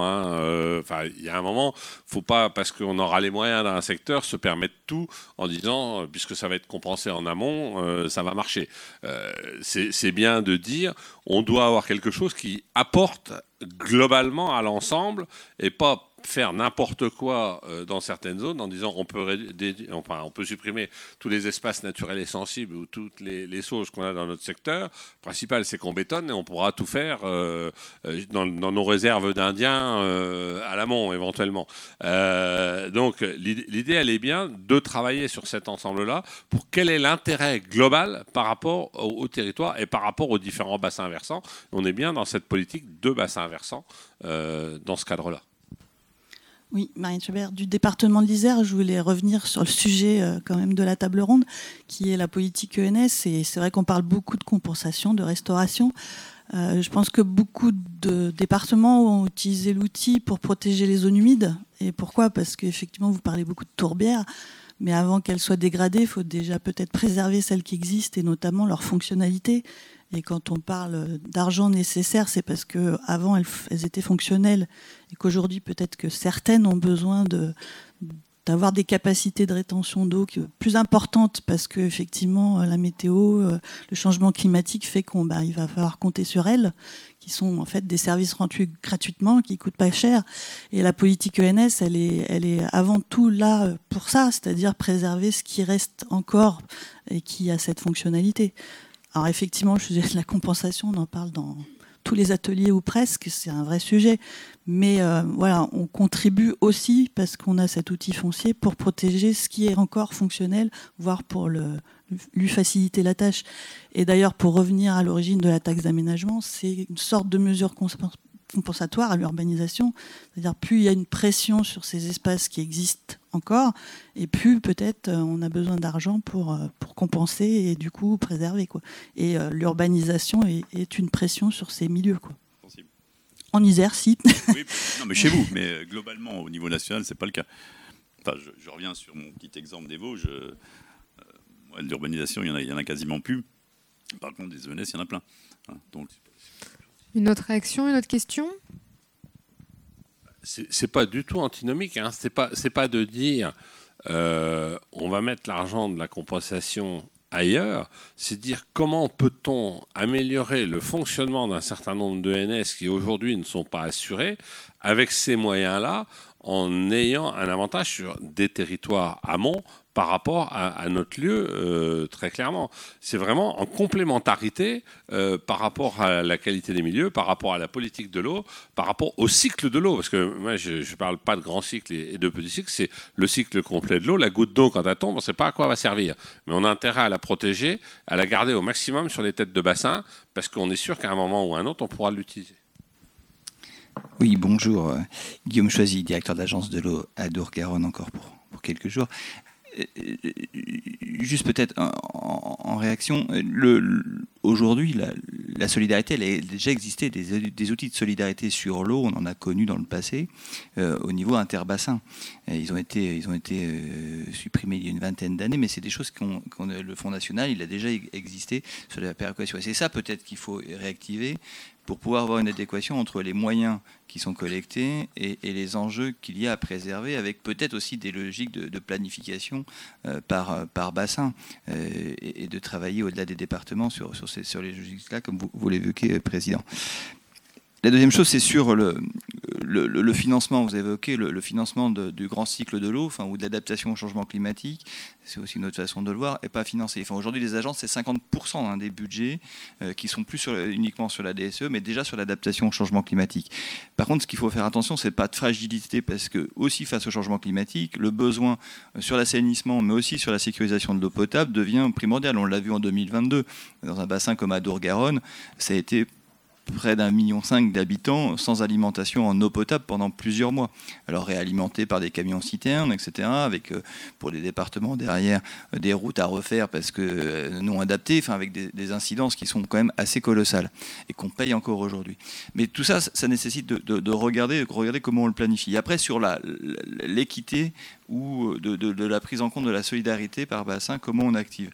Il y a un moment, faut pas, parce qu'on aura les moyens dans un secteur, se permettre tout en disant, puisque ça va être compensé en amont, ça va marcher. C'est bien de dire, on doit avoir quelque chose qui apporte globalement à l'ensemble et pas faire n'importe quoi dans certaines zones en disant on peut supprimer tous les espaces naturels et sensibles ou toutes les choses qu'on a dans notre secteur. Le principal, c'est qu'on bétonne et on pourra tout faire dans nos réserves d'Indiens à l'amont éventuellement. Donc l'idée, elle est bien de travailler sur cet ensemble-là pour quel est l'intérêt global par rapport au territoire et par rapport aux différents bassins versants. On est bien dans cette politique de bassins versants dans ce cadre-là. Oui, Marine Schubert, du département de l'Isère, je voulais revenir sur le sujet quand même de la table ronde, qui est la politique ENS. Et c'est vrai qu'on parle beaucoup de compensation, de restauration. Je pense que beaucoup de départements ont utilisé l'outil pour protéger les zones humides. Et pourquoi ? Parce qu'effectivement, vous parlez beaucoup de tourbières. Mais avant qu'elles soient dégradées, il faut déjà peut-être préserver celles qui existent et notamment leur fonctionnalité. Et quand on parle d'argent nécessaire, c'est parce qu'avant, elles étaient fonctionnelles et qu'aujourd'hui, peut-être que certaines ont besoin d'avoir des capacités de rétention d'eau plus importantes parce qu'effectivement, la météo, le changement climatique fait il va falloir compter sur elles, qui sont en fait des services rendus gratuitement, qui ne coûtent pas cher. Et la politique ENS, elle est avant tout là pour ça, c'est-à-dire préserver ce qui reste encore et qui a cette fonctionnalité. Alors effectivement, je dirais que la compensation, on en parle dans tous les ateliers ou presque, c'est un vrai sujet. Mais voilà, on contribue aussi parce qu'on a cet outil foncier pour protéger ce qui est encore fonctionnel, voire pour lui faciliter la tâche. Et d'ailleurs, pour revenir à l'origine de la taxe d'aménagement, c'est une sorte de mesure compensatoire à l'urbanisation. C'est-à-dire, plus il y a une pression sur ces espaces qui existent encore, et plus peut-être on a besoin d'argent pour compenser et du coup préserver, quoi. Et l'urbanisation est une pression sur ces milieux, quoi. En Isère, si. Oui, non, mais chez vous, mais globalement, au niveau national, c'est pas le cas. Enfin, je reviens sur mon petit exemple des Vosges. Moi, de l'urbanisation, il y en a quasiment plus. Par contre, des ENS, il y en a plein. Donc, une autre réaction, une autre question ? C'est pas du tout antinomique. C'est pas de dire on va mettre l'argent de la compensation ailleurs, c'est dire comment peut-on améliorer le fonctionnement d'un certain nombre d'ENS qui aujourd'hui ne sont pas assurés avec ces moyens-là en ayant un avantage sur des territoires amont par rapport à notre lieu, très clairement. C'est vraiment en complémentarité par rapport à la qualité des milieux, par rapport à la politique de l'eau, par rapport au cycle de l'eau. Parce que moi, je ne parle pas de grand cycle et de petit cycle, c'est le cycle complet de l'eau. La goutte d'eau, quand elle tombe, on ne sait pas à quoi elle va servir. Mais on a intérêt à la protéger, à la garder au maximum sur les têtes de bassin, parce qu'on est sûr qu'à un moment ou à un autre, on pourra l'utiliser. Oui, bonjour. Guillaume Choisy, directeur d'agence de l'eau à Dour-Garonne, encore pour quelques jours. Juste peut-être en réaction, aujourd'hui, la solidarité, elle a déjà existé. Des outils de solidarité sur l'eau, on en a connu dans le passé au niveau interbassin. Ils ont été supprimés il y a une vingtaine d'années, mais c'est des choses le Fonds national, il a déjà existé sur la péréquation. Et c'est ça peut-être qu'il faut réactiver pour pouvoir avoir une adéquation entre les moyens qui sont collectés et les enjeux qu'il y a à préserver, avec peut-être aussi des logiques de planification par bassin et de travailler au-delà des départements sur sur les logiques-là, comme vous l'évoquez, Président. La deuxième chose, c'est sur le financement. Vous avez évoqué le financement du grand cycle de l'eau, ou de l'adaptation au changement climatique. C'est aussi une autre façon de le voir, et pas financé. Aujourd'hui, les agences, c'est 50% des budgets qui sont plus uniquement sur la DSE, mais déjà sur l'adaptation au changement climatique. Par contre, ce qu'il faut faire attention, c'est pas de fragilité, parce que aussi face au changement climatique, le besoin sur l'assainissement, mais aussi sur la sécurisation de l'eau potable devient primordial. On l'a vu en 2022 dans un bassin comme Adour-Garonne, ça a été près d'1,5 million d'habitants sans alimentation en eau potable pendant plusieurs mois. Alors réalimentés par des camions-citernes, etc., avec pour les départements derrière des routes à refaire parce que non adaptées, avec des incidences qui sont quand même assez colossales et qu'on paye encore aujourd'hui. Mais tout ça, ça nécessite de regarder comment on le planifie. Et après, sur l'équité ou de la prise en compte de la solidarité par bassin, comment on active.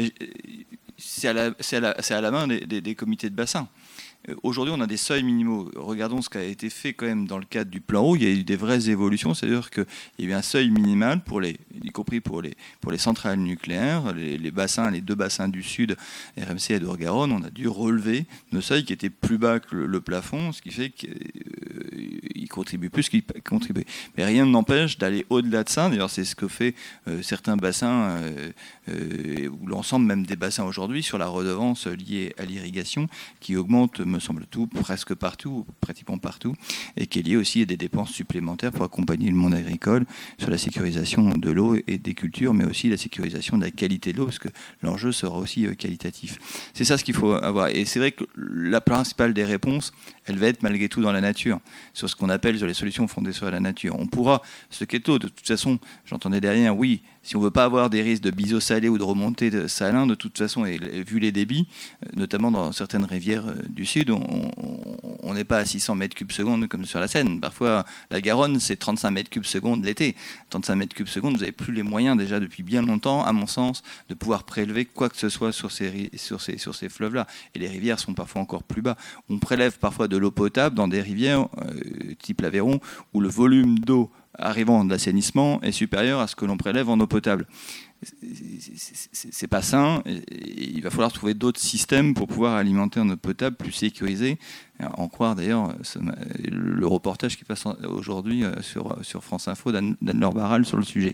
C'est à la main des comités de bassin. Aujourd'hui, on a des seuils minimaux. Regardons ce qui a été fait quand même dans le cadre du plan eau. Il y a eu des vraies évolutions, c'est-à-dire qu'il y a eu un seuil minimal, y compris pour les centrales nucléaires, les bassins, les deux bassins du Sud, RMC et Adour-Garonne. On a dû relever nos seuils qui étaient plus bas que le plafond, ce qui fait qu'ils contribuent plus qu'ils contribuent. Mais rien ne n'empêche d'aller au-delà de ça. D'ailleurs, c'est ce que fait certains bassins, ou l'ensemble même des bassins aujourd'hui, sur la redevance liée à l'irrigation, qui augmente, me semble-t-il, presque partout, pratiquement partout, et qui est liée aussi à des dépenses supplémentaires pour accompagner le monde agricole sur la sécurisation de l'eau et des cultures, mais aussi la sécurisation de la qualité de l'eau, parce que l'enjeu sera aussi qualitatif. C'est ça ce qu'il faut avoir. Et c'est vrai que la principale des réponses, elle va être malgré tout dans la nature, sur ce qu'on appelle sur les solutions fondées sur la nature. On pourra se quéto, de toute façon, j'entendais derrière, oui, si on ne veut pas avoir des risques de biseau salé ou de remontée de salin, de toute façon, et vu les débits, notamment dans certaines rivières du Sud, on n'est pas à 600 mètres cubes secondes comme sur la Seine. Parfois, la Garonne, c'est 35 mètres cubes secondes l'été. 35 mètres cubes secondes, vous n'avez plus les moyens déjà depuis bien longtemps, à mon sens, de pouvoir prélever quoi que ce soit sur ces fleuves-là. Et les rivières sont parfois encore plus bas. On prélève parfois de l'eau potable dans des rivières, type l'Aveyron, où le volume d'eau arrivant de l'assainissement est supérieur à ce que l'on prélève en eau potable. C'est pas sain. Il va falloir trouver d'autres systèmes pour pouvoir alimenter en eau potable plus sécurisée. En croire d'ailleurs le reportage qui passe aujourd'hui sur France Info d'Anne-Laure Barral sur le sujet,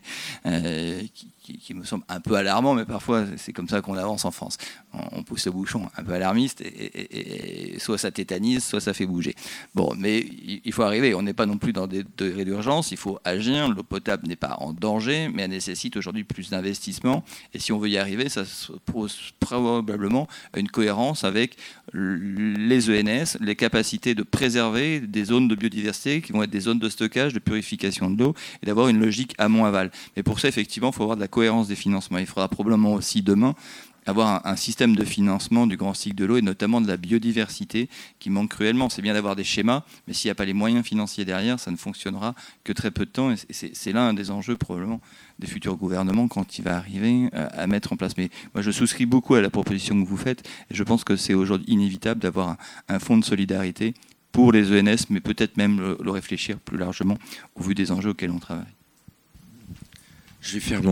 qui me semble un peu alarmant, mais parfois c'est comme ça qu'on avance en France. On pousse le bouchon un peu alarmiste et soit ça tétanise, soit ça fait bouger. Bon, mais il faut arriver. On n'est pas non plus dans des degrés d'urgence. Il faut agir. L'eau potable n'est pas en danger, mais elle nécessite aujourd'hui plus d'investissement. Et si on veut y arriver, ça se pose probablement une cohérence avec les ENS, les capacités de préserver des zones de biodiversité qui vont être des zones de stockage, de purification de l'eau, et d'avoir une logique amont-aval. Mais pour ça, effectivement, il faut avoir de la cohérence des financements. Il faudra probablement aussi demain avoir un système de financement du grand cycle de l'eau et notamment de la biodiversité qui manque cruellement. C'est bien d'avoir des schémas, mais s'il n'y a pas les moyens financiers derrière, ça ne fonctionnera que très peu de temps. Et c'est là un des enjeux probablement des futurs gouvernements quand il va arriver à mettre en place. Mais moi, je souscris beaucoup à la proposition que vous faites et je pense que c'est aujourd'hui inévitable d'avoir un fonds de solidarité pour les ENS, mais peut-être même le réfléchir plus largement au vu des enjeux auxquels on travaille. Je vais faire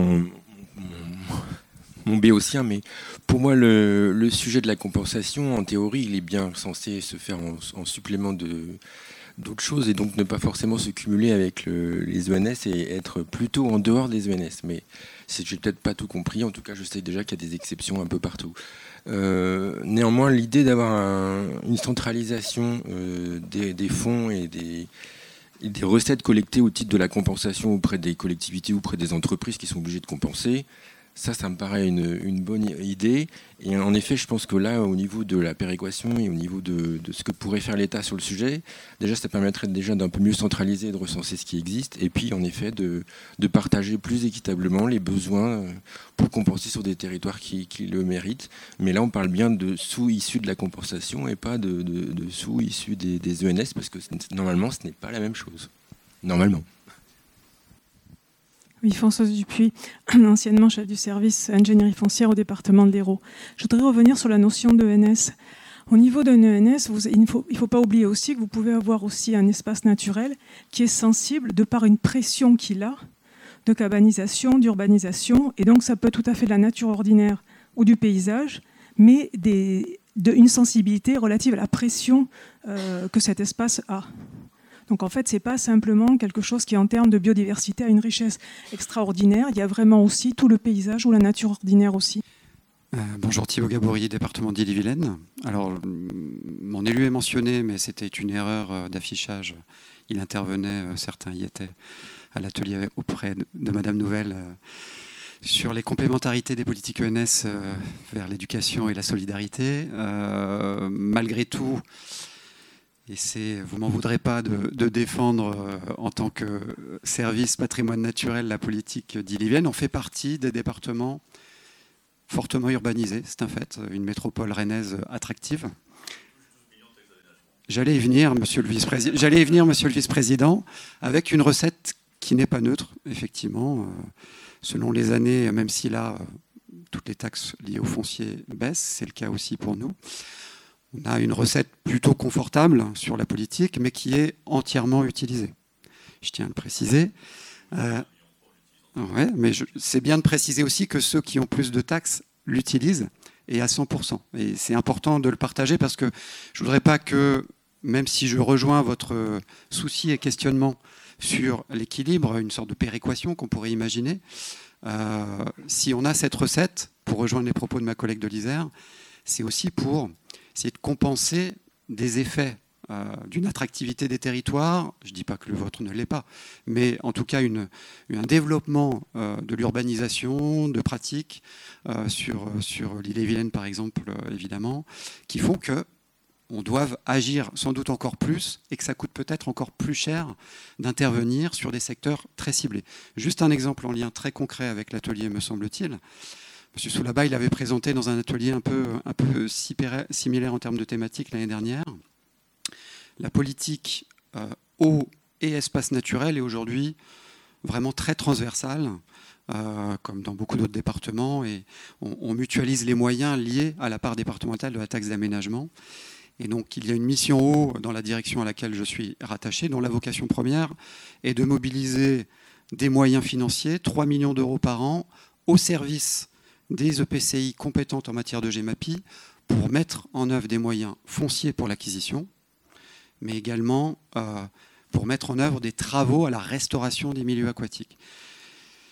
mon béotien, mais pour moi, le sujet de la compensation, en théorie, il est bien censé se faire en supplément d'autres choses et donc ne pas forcément se cumuler avec les ENS et être plutôt en dehors des ENS. Mais j'ai peut-être pas tout compris. En tout cas, je sais déjà qu'il y a des exceptions un peu partout. Néanmoins, l'idée d'avoir une centralisation des fonds et des recettes collectées au titre de la compensation auprès des collectivités ou auprès des entreprises qui sont obligées de compenser, ça me paraît une bonne idée. Et en effet, je pense que là, au niveau de la péréquation et au niveau de ce que pourrait faire l'État sur le sujet, déjà, ça permettrait déjà d'un peu mieux centraliser et de recenser ce qui existe. Et puis, en effet, de partager plus équitablement les besoins pour compenser sur des territoires qui le méritent. Mais là, on parle bien de sous issus de la compensation et pas de sous issus des ENS, parce que normalement, ce n'est pas la même chose. Normalement. Oui, Françoise Dupuis, anciennement chef du service ingénierie foncière au département de l'Hérault. Je voudrais revenir sur la notion d'ENS. Au niveau d'un ENS, il ne faut pas oublier aussi que vous pouvez avoir aussi un espace naturel qui est sensible de par une pression qu'il a de cabanisation, d'urbanisation. Et donc, ça peut être tout à fait de la nature ordinaire ou du paysage, mais une sensibilité relative à la pression que cet espace a. Donc en fait, ce n'est pas simplement quelque chose qui, en termes de biodiversité, a une richesse extraordinaire. Il y a vraiment aussi tout le paysage ou la nature ordinaire aussi. Bonjour, Thibaut Gabory, département d'Ille-et-Vilaine. Alors, mon élu est mentionné, mais c'était une erreur d'affichage. Il intervenait, certains y étaient, à l'atelier auprès de Madame Nouvelle sur les complémentarités des politiques ENS vers l'éducation et la solidarité. Malgré tout, et vous m'en voudrez pas de défendre en tant que service patrimoine naturel la politique d'Ille-et-Vilaine, on fait partie des départements fortement urbanisés, c'est un fait, une métropole rennaise attractive. J'allais y venir, monsieur le vice-président, avec une recette qui n'est pas neutre, effectivement. Selon les années, même si là, toutes les taxes liées au foncier baissent, c'est le cas aussi pour nous. On a une recette plutôt confortable sur la politique, mais qui est entièrement utilisée. Je tiens à le préciser. Ouais, mais c'est bien de préciser aussi que ceux qui ont plus de taxes l'utilisent et à 100%. Et c'est important de le partager parce que je ne voudrais pas que, même si je rejoins votre souci et questionnement sur l'équilibre, une sorte de péréquation qu'on pourrait imaginer, si on a cette recette, pour rejoindre les propos de ma collègue de l'Isère, c'est aussi pour essayer de compenser des effets d'une attractivité des territoires, je ne dis pas que le vôtre ne l'est pas, mais en tout cas un développement de l'urbanisation, de pratiques sur l'Ille-et-Vilaine par exemple, évidemment, qui font qu'on doive agir sans doute encore plus et que ça coûte peut-être encore plus cher d'intervenir sur des secteurs très ciblés. Juste un exemple en lien très concret avec l'atelier, me semble-t-il. M. Soulaba, il avait présenté dans un atelier un peu similaire en termes de thématique l'année dernière. La politique eau et espace naturel est aujourd'hui vraiment très transversale, comme dans beaucoup d'autres départements, et on mutualise les moyens liés à la part départementale de la taxe d'aménagement. Et donc il y a une mission eau dans la direction à laquelle je suis rattaché, dont la vocation première est de mobiliser des moyens financiers, 3 millions d'euros par an, au service des EPCI compétentes en matière de GEMAPI pour mettre en œuvre des moyens fonciers pour l'acquisition, mais également pour mettre en œuvre des travaux à la restauration des milieux aquatiques. Pourquoi ?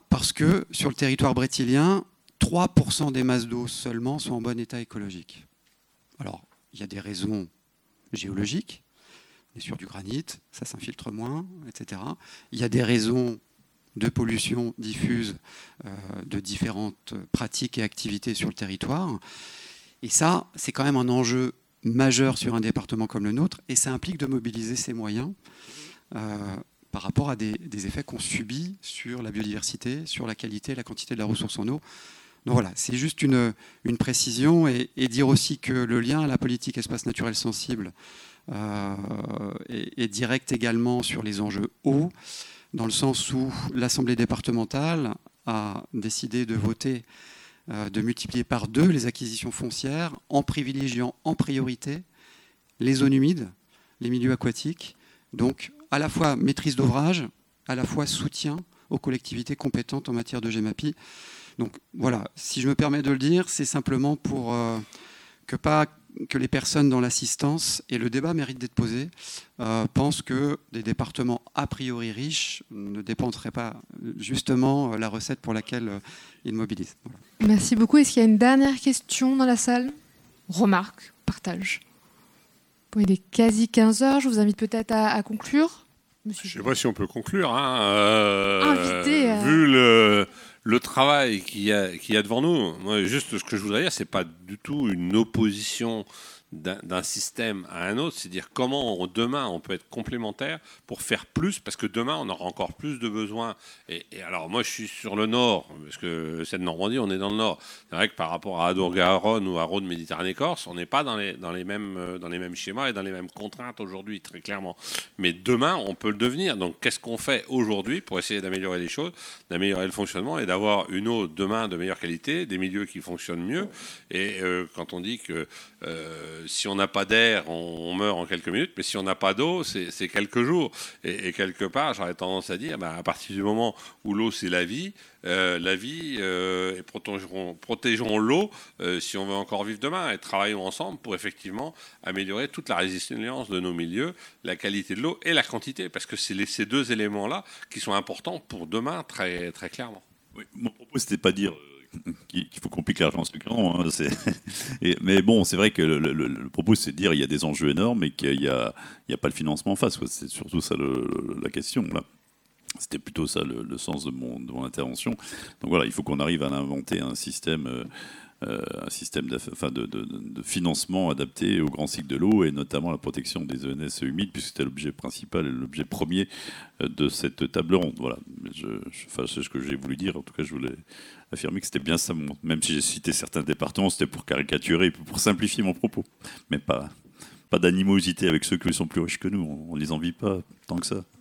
Parce que sur le territoire brétilien, 3% des masses d'eau seulement sont en bon état écologique. Alors, il y a des raisons géologiques, on est sur du granit, ça s'infiltre moins, etc. Il y a des raisons de pollution diffuse de différentes pratiques et activités sur le territoire. Et ça, c'est quand même un enjeu majeur sur un département comme le nôtre, et ça implique de mobiliser ces moyens par rapport à des effets qu'on subit sur la biodiversité, sur la qualité et la quantité de la ressource en eau. Donc voilà, c'est juste une précision, et dire aussi que le lien à la politique espace naturel sensible est direct également sur les enjeux eau, dans le sens où l'Assemblée départementale a décidé de voter de multiplier par 2 les acquisitions foncières en privilégiant en priorité les zones humides, les milieux aquatiques, donc à la fois maîtrise d'ouvrage, à la fois soutien aux collectivités compétentes en matière de GEMAPI. Donc voilà, si je me permets de le dire, c'est simplement pour que les personnes dans l'assistance, et le débat mérite d'être posé, pensent que des départements a priori riches ne dépenseraient pas justement la recette pour laquelle ils mobilisent. Voilà. Merci beaucoup. Est-ce qu'il y a une dernière question dans la salle ? Remarque, partage. Bon, il est quasi 15h, je vous invite peut-être à conclure. Monsieur. Je ne sais pas si on peut conclure. Vu le travail qu'il y a devant nous, moi, juste ce que je voudrais dire, ce n'est pas du tout une opposition d'un système à un autre, c'est dire comment demain on peut être complémentaire pour faire plus, parce que demain on aura encore plus de besoins. Et alors moi je suis sur le nord, parce que cette Normandie on est dans le nord. C'est vrai que par rapport à Adour-Garonne ou à Rhône-Méditerranée-Corse, on n'est pas dans les mêmes schémas et dans les mêmes contraintes aujourd'hui, très clairement. Mais demain on peut le devenir. Donc qu'est-ce qu'on fait aujourd'hui pour essayer d'améliorer les choses, d'améliorer le fonctionnement et d'avoir une eau demain de meilleure qualité, des milieux qui fonctionnent mieux. Et quand on dit que Si on n'a pas d'air, on meurt en quelques minutes, mais si on n'a pas d'eau, c'est quelques jours. Et quelque part, j'aurais tendance à dire, à partir du moment où l'eau, c'est la vie, et protégeons l'eau si on veut encore vivre demain, et travaillons ensemble pour effectivement améliorer toute la résilience de nos milieux, la qualité de l'eau et la quantité, parce que c'est ces deux éléments-là qui sont importants pour demain, très, très clairement. Oui, mon propos, c'était pas dire qu'il faut compliquer l'argent structurant. Mais bon, c'est vrai que le propos, c'est de dire qu'il y a des enjeux énormes et qu'il n'y a pas le financement en face. C'est surtout ça la question, là. C'était plutôt ça le sens de mon intervention. Donc voilà, il faut qu'on arrive à inventer un système de financement adapté au grand cycle de l'eau et notamment la protection des ENS humides, puisque c'était l'objet principal et l'objet premier de cette table ronde. Voilà, c'est ce que j'ai voulu dire. En tout cas, je voulais affirmer que c'était bien ça. Même si j'ai cité certains départements, c'était pour caricaturer, pour simplifier mon propos. Mais pas d'animosité avec ceux qui sont plus riches que nous. On ne les envie pas tant que ça.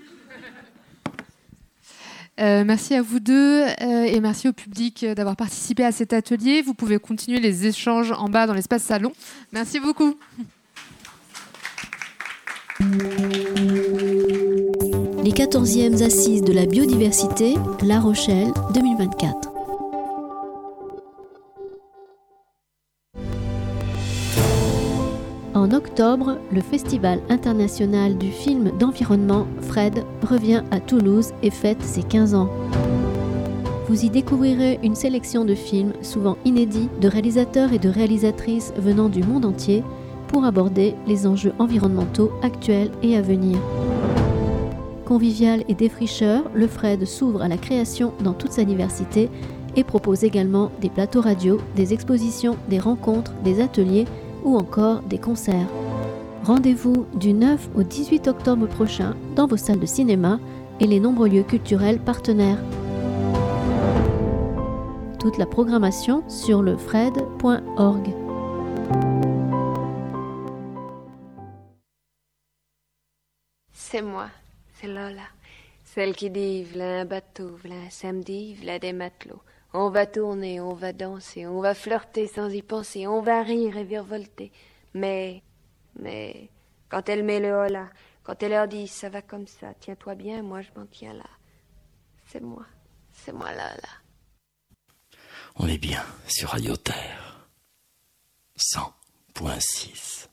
Merci à vous deux et merci au public d'avoir participé à cet atelier. Vous pouvez continuer les échanges en bas dans l'espace salon. Merci beaucoup. Les 14e Assises de la biodiversité, La Rochelle 2024. En octobre, le Festival international du film d'environnement FRED revient à Toulouse et fête ses 15 ans. Vous y découvrirez une sélection de films souvent inédits de réalisateurs et de réalisatrices venant du monde entier pour aborder les enjeux environnementaux actuels et à venir. Convivial et défricheur, le FRED s'ouvre à la création dans toute sa diversité et propose également des plateaux radio, des expositions, des rencontres, des ateliers ou encore des concerts. Rendez-vous du 9 au 18 octobre prochain dans vos salles de cinéma et les nombreux lieux culturels partenaires. Toute la programmation sur le fred.org. C'est moi, c'est Lola, celle qui dit v'là un bateau, v'là un samedi, v'là des matelots. On va tourner, on va danser, on va flirter sans y penser, on va rire et virevolter. Mais, quand elle met le hola, quand elle leur dit ça va comme ça, tiens-toi bien, moi je m'en tiens là. C'est moi là. On est bien sur Radio Terre 100.6.